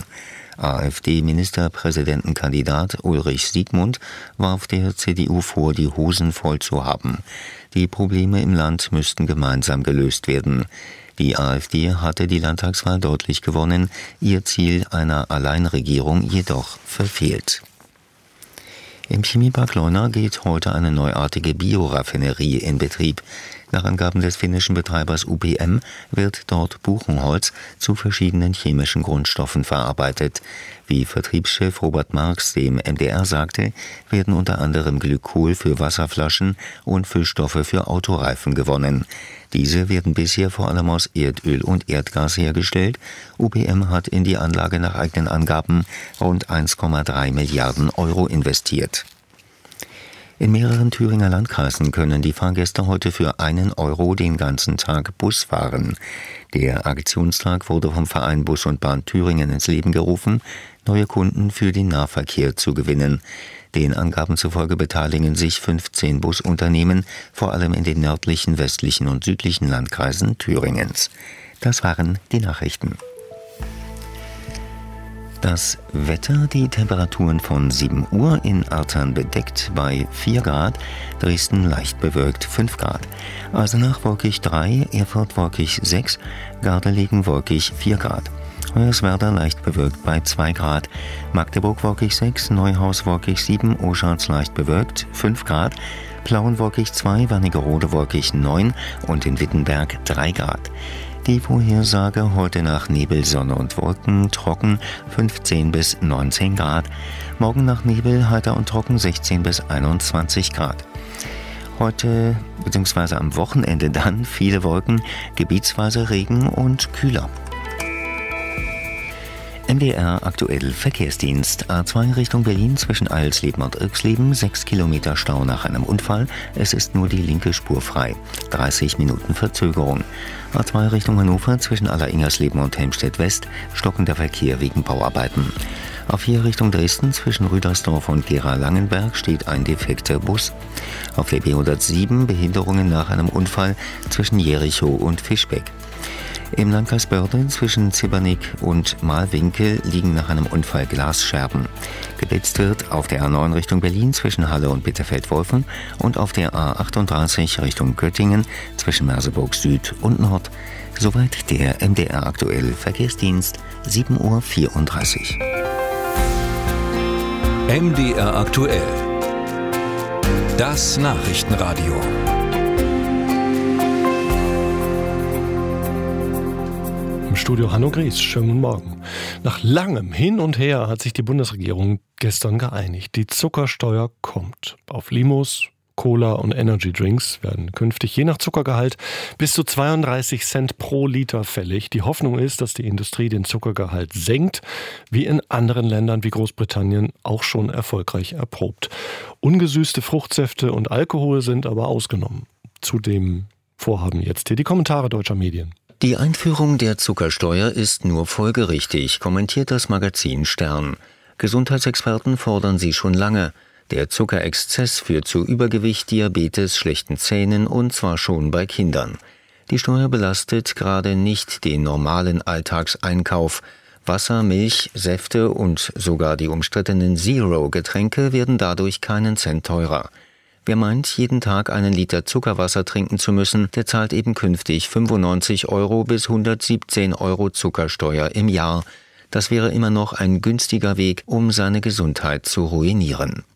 AfD-Ministerpräsidentenkandidat Ulrich Siegmund warf der C D U vor, die Hosen voll zu haben. Die Probleme im Land müssten gemeinsam gelöst werden. Die AfD hatte die Landtagswahl deutlich gewonnen, ihr Ziel einer Alleinregierung jedoch verfehlt. Im Chemiepark Leuna geht heute eine neuartige Bioraffinerie in Betrieb. Nach Angaben des finnischen Betreibers U P M wird dort Buchenholz zu verschiedenen chemischen Grundstoffen verarbeitet. Wie Vertriebschef Robert Marx dem M D R sagte, werden unter anderem Glykol für Wasserflaschen und Füllstoffe für Autoreifen gewonnen. Diese werden bisher vor allem aus Erdöl und Erdgas hergestellt. U P M hat in die Anlage nach eigenen Angaben rund eins Komma drei Milliarden Euro investiert. In mehreren Thüringer Landkreisen können die Fahrgäste heute für einen Euro den ganzen Tag Bus fahren. Der Aktionstag wurde vom Verein Bus und Bahn Thüringen ins Leben gerufen, neue Kunden für den Nahverkehr zu gewinnen. Den Angaben zufolge beteiligen sich fünfzehn Busunternehmen, vor allem in den nördlichen, westlichen und südlichen Landkreisen Thüringens. Das waren die Nachrichten. Das Wetter, die Temperaturen von sieben Uhr in Artern bedeckt bei vier Grad, Dresden leicht bewölkt fünf Grad, Eisenach wolkig drei, Erfurt wolkig sechs, Gardelegen wolkig vier Grad, Hoyerswerda leicht bewölkt bei zwei Grad, Magdeburg wolkig sechs, Neuhaus wolkig sieben, Oschatz leicht bewölkt fünf Grad, Plauen wolkig zwei, Wernigerode wolkig neun und in Wittenberg drei Grad. Die Vorhersage heute nach Nebel, Sonne und Wolken, trocken fünfzehn bis neunzehn Grad. Morgen nach Nebel, heiter und trocken sechzehn bis einundzwanzig Grad. Heute bzw. am Wochenende dann viele Wolken, gebietsweise Regen und kühler. M D R aktuell Verkehrsdienst. A zwei Richtung Berlin zwischen Eilsleben und Irxleben, sechs Kilometer Stau nach einem Unfall. Es ist nur die linke Spur frei. dreißig Minuten Verzögerung. A zwei Richtung Hannover zwischen Alleringers-Leben und Helmstedt West, stockender Verkehr wegen Bauarbeiten. A vier Richtung Dresden zwischen Rüdersdorf und Gera-Langenberg steht ein defekter Bus. Auf der B hundertsieben Behinderungen nach einem Unfall zwischen Jerichow und Fischbeck. Im Landkreis Börde zwischen Zibbernick und Malwinkel liegen nach einem Unfall Glasscherben. Geblitzt wird auf der A neun Richtung Berlin zwischen Halle und Bitterfeld-Wolfen und auf der A achtunddreißig Richtung Göttingen zwischen Merseburg Süd und Nord. Soweit der M D R aktuell Verkehrsdienst, sieben Uhr vierunddreißig. M D R aktuell. Das Nachrichtenradio. Im Studio Hanno Gries. Schönen guten Morgen. Nach langem Hin und Her hat sich die Bundesregierung gestern geeinigt. Die Zuckersteuer kommt. Auf Limos, Cola und Energy Drinks werden künftig je nach Zuckergehalt bis zu zweiunddreißig Cent pro Liter fällig. Die Hoffnung ist, dass die Industrie den Zuckergehalt senkt, wie in anderen Ländern wie Großbritannien auch schon erfolgreich erprobt. Ungesüßte Fruchtsäfte und Alkohol sind aber ausgenommen. Zu dem Vorhaben jetzt hier die Kommentare deutscher Medien. Die Einführung der Zuckersteuer ist nur folgerichtig, kommentiert das Magazin Stern. Gesundheitsexperten fordern sie schon lange. Der Zuckerexzess führt zu Übergewicht, Diabetes, schlechten Zähnen und zwar schon bei Kindern. Die Steuer belastet gerade nicht den normalen Alltagseinkauf. Wasser, Milch, Säfte und sogar die umstrittenen Zero-Getränke werden dadurch keinen Cent teurer. Wer meint, jeden Tag einen Liter Zuckerwasser trinken zu müssen, der zahlt eben künftig fünfundneunzig Euro bis hundertsiebzehn Euro Zuckersteuer im Jahr. Das wäre immer noch ein günstiger Weg, um seine Gesundheit zu ruinieren.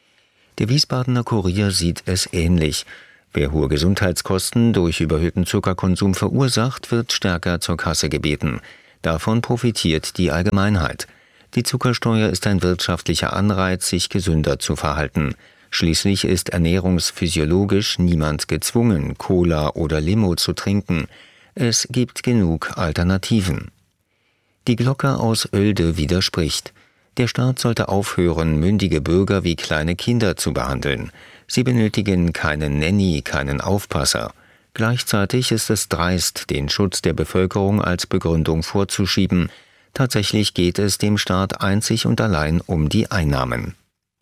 Der Wiesbadener Kurier sieht es ähnlich. Wer hohe Gesundheitskosten durch überhöhten Zuckerkonsum verursacht, wird stärker zur Kasse gebeten. Davon profitiert die Allgemeinheit. Die Zuckersteuer ist ein wirtschaftlicher Anreiz, sich gesünder zu verhalten. Schließlich ist ernährungsphysiologisch niemand gezwungen, Cola oder Limo zu trinken. Es gibt genug Alternativen. Die Glocke aus Oelde widerspricht. Der Staat sollte aufhören, mündige Bürger wie kleine Kinder zu behandeln. Sie benötigen keinen Nanny, keinen Aufpasser. Gleichzeitig ist es dreist, den Schutz der Bevölkerung als Begründung vorzuschieben. Tatsächlich geht es dem Staat einzig und allein um die Einnahmen.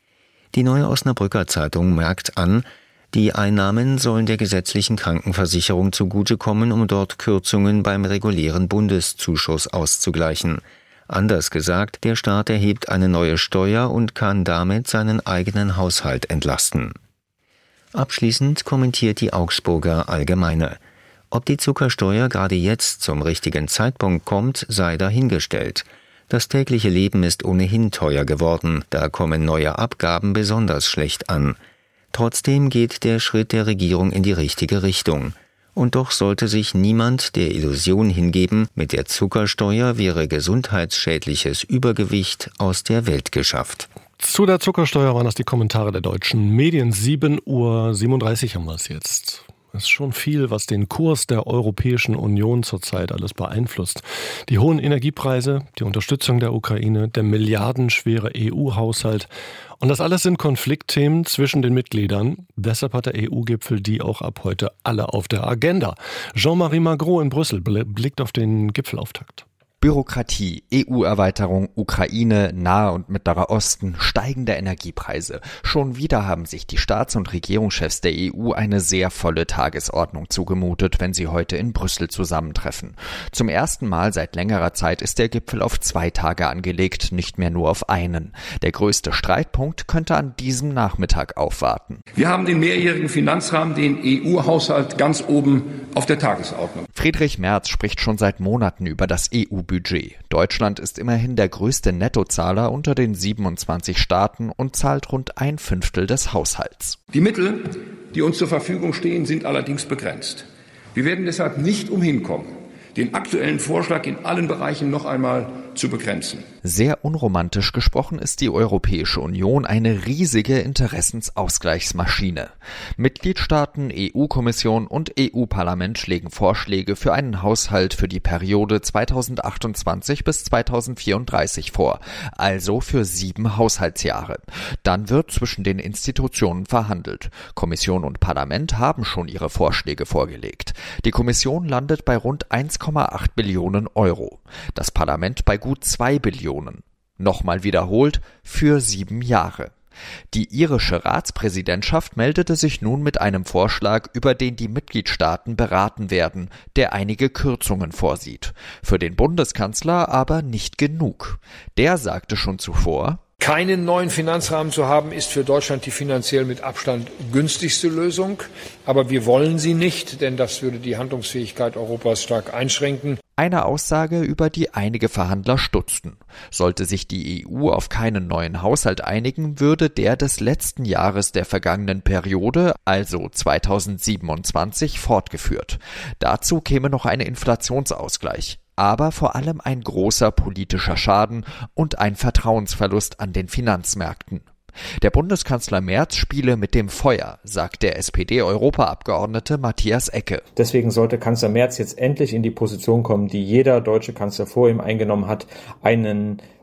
Die Neue Osnabrücker Zeitung merkt an, die Einnahmen sollen der gesetzlichen Krankenversicherung zugutekommen, um dort Kürzungen beim regulären Bundeszuschuss auszugleichen. Anders gesagt, der Staat erhebt eine neue Steuer und kann damit seinen eigenen Haushalt entlasten. Abschließend kommentiert die Augsburger Allgemeine. Ob die Zuckersteuer gerade jetzt zum richtigen Zeitpunkt kommt, sei dahingestellt. Das tägliche Leben ist ohnehin teuer geworden, da kommen neue Abgaben besonders schlecht an. Trotzdem geht der Schritt der Regierung in die richtige Richtung. Und doch sollte sich niemand der Illusion hingeben, mit der Zuckersteuer wäre gesundheitsschädliches Übergewicht aus der Welt geschafft. Zu der Zuckersteuer waren das die Kommentare der deutschen Medien. sieben Uhr siebenunddreißig haben wir es jetzt. Es ist schon viel, was den Kurs der Europäischen Union zurzeit alles beeinflusst. Die hohen Energiepreise, die Unterstützung der Ukraine, der milliardenschwere E U-Haushalt. Und das alles sind Konfliktthemen zwischen den Mitgliedern. Deshalb hat der E U-Gipfel die auch ab heute alle auf der Agenda. Jean-Marie Magro in Brüssel blickt auf den Gipfelauftakt. Bürokratie, E U-Erweiterung, Ukraine, Nahe und Mittlerer Osten, steigende Energiepreise. Schon wieder haben sich die Staats- und Regierungschefs der E U eine sehr volle Tagesordnung zugemutet, wenn sie heute in Brüssel zusammentreffen. Zum ersten Mal seit längerer Zeit ist der Gipfel auf zwei Tage angelegt, nicht mehr nur auf einen. Der größte Streitpunkt könnte an diesem Nachmittag aufwarten. Wir haben den mehrjährigen Finanzrahmen, den E U-Haushalt, ganz oben auf der Tagesordnung. Friedrich Merz spricht schon seit Monaten über das E U-Budget. Deutschland ist immerhin der größte Nettozahler unter den siebenundzwanzig Staaten und zahlt rund ein Fünftel des Haushalts. Die Mittel, die uns zur Verfügung stehen, sind allerdings begrenzt. Wir werden deshalb nicht umhin kommen, den aktuellen Vorschlag in allen Bereichen noch einmal zu begrenzen. Sehr unromantisch gesprochen ist die Europäische Union eine riesige Interessensausgleichsmaschine. Mitgliedstaaten, E U-Kommission und E U-Parlament schlägen Vorschläge für einen Haushalt für die Periode zweitausendachtundzwanzig bis zweitausendvierunddreißig vor, also für sieben Haushaltsjahre. Dann wird zwischen den Institutionen verhandelt. Kommission und Parlament haben schon ihre Vorschläge vorgelegt. Die Kommission landet bei rund eins Komma acht Billionen Euro. Das Parlament bei gut zwei Billionen. Nochmal wiederholt, für sieben Jahre. Die irische Ratspräsidentschaft meldete sich nun mit einem Vorschlag, über den die Mitgliedstaaten beraten werden, der einige Kürzungen vorsieht. Für den Bundeskanzler aber nicht genug. Der sagte schon zuvor: Keinen neuen Finanzrahmen zu haben, ist für Deutschland die finanziell mit Abstand günstigste Lösung. Aber wir wollen sie nicht, denn das würde die Handlungsfähigkeit Europas stark einschränken. Eine Aussage, über die einige Verhandler stutzten. Sollte sich die E U auf keinen neuen Haushalt einigen, würde der des letzten Jahres der vergangenen Periode, also zweitausendsiebenundzwanzig, fortgeführt. Dazu käme noch ein Inflationsausgleich. Aber vor allem ein großer politischer Schaden und ein Vertrauensverlust an den Finanzmärkten. Der Bundeskanzler Merz spiele mit dem Feuer, sagt der S P D-Europaabgeordnete Matthias Ecke. Deswegen sollte Kanzler Merz jetzt endlich in die Position kommen, die jeder deutsche Kanzler vor ihm eingenommen hat, einen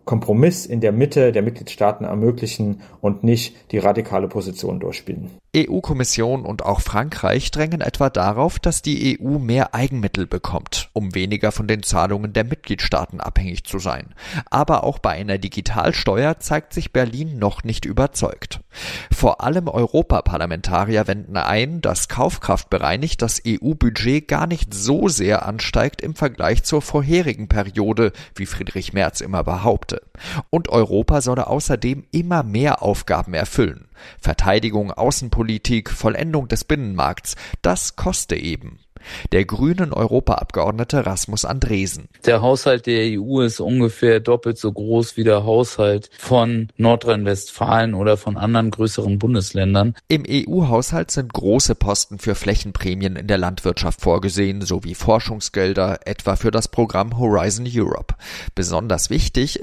Kompromiss in der Mitte der Mitgliedstaaten ermöglichen und nicht die radikale Position durchspielen. E U-Kommission und auch Frankreich drängen etwa darauf, dass die E U mehr Eigenmittel bekommt, um weniger von den Zahlungen der Mitgliedstaaten abhängig zu sein. Aber auch bei einer Digitalsteuer zeigt sich Berlin noch nicht überzeugt. Vor allem Europaparlamentarier wenden ein, dass Kaufkraft bereinigt das E U-Budget gar nicht so sehr ansteigt im Vergleich zur vorherigen Periode, wie Friedrich Merz immer behaupte. Und Europa solle außerdem immer mehr Aufgaben erfüllen. Verteidigung, Außenpolitik, Vollendung des Binnenmarkts, das koste eben. Der grünen Europaabgeordnete Rasmus Andresen. Der Haushalt der E U ist ungefähr doppelt so groß wie der Haushalt von Nordrhein-Westfalen oder von anderen größeren Bundesländern. Im E U-Haushalt sind große Posten für Flächenprämien in der Landwirtschaft vorgesehen, sowie Forschungsgelder, etwa für das Programm Horizon Europe. Besonders wichtig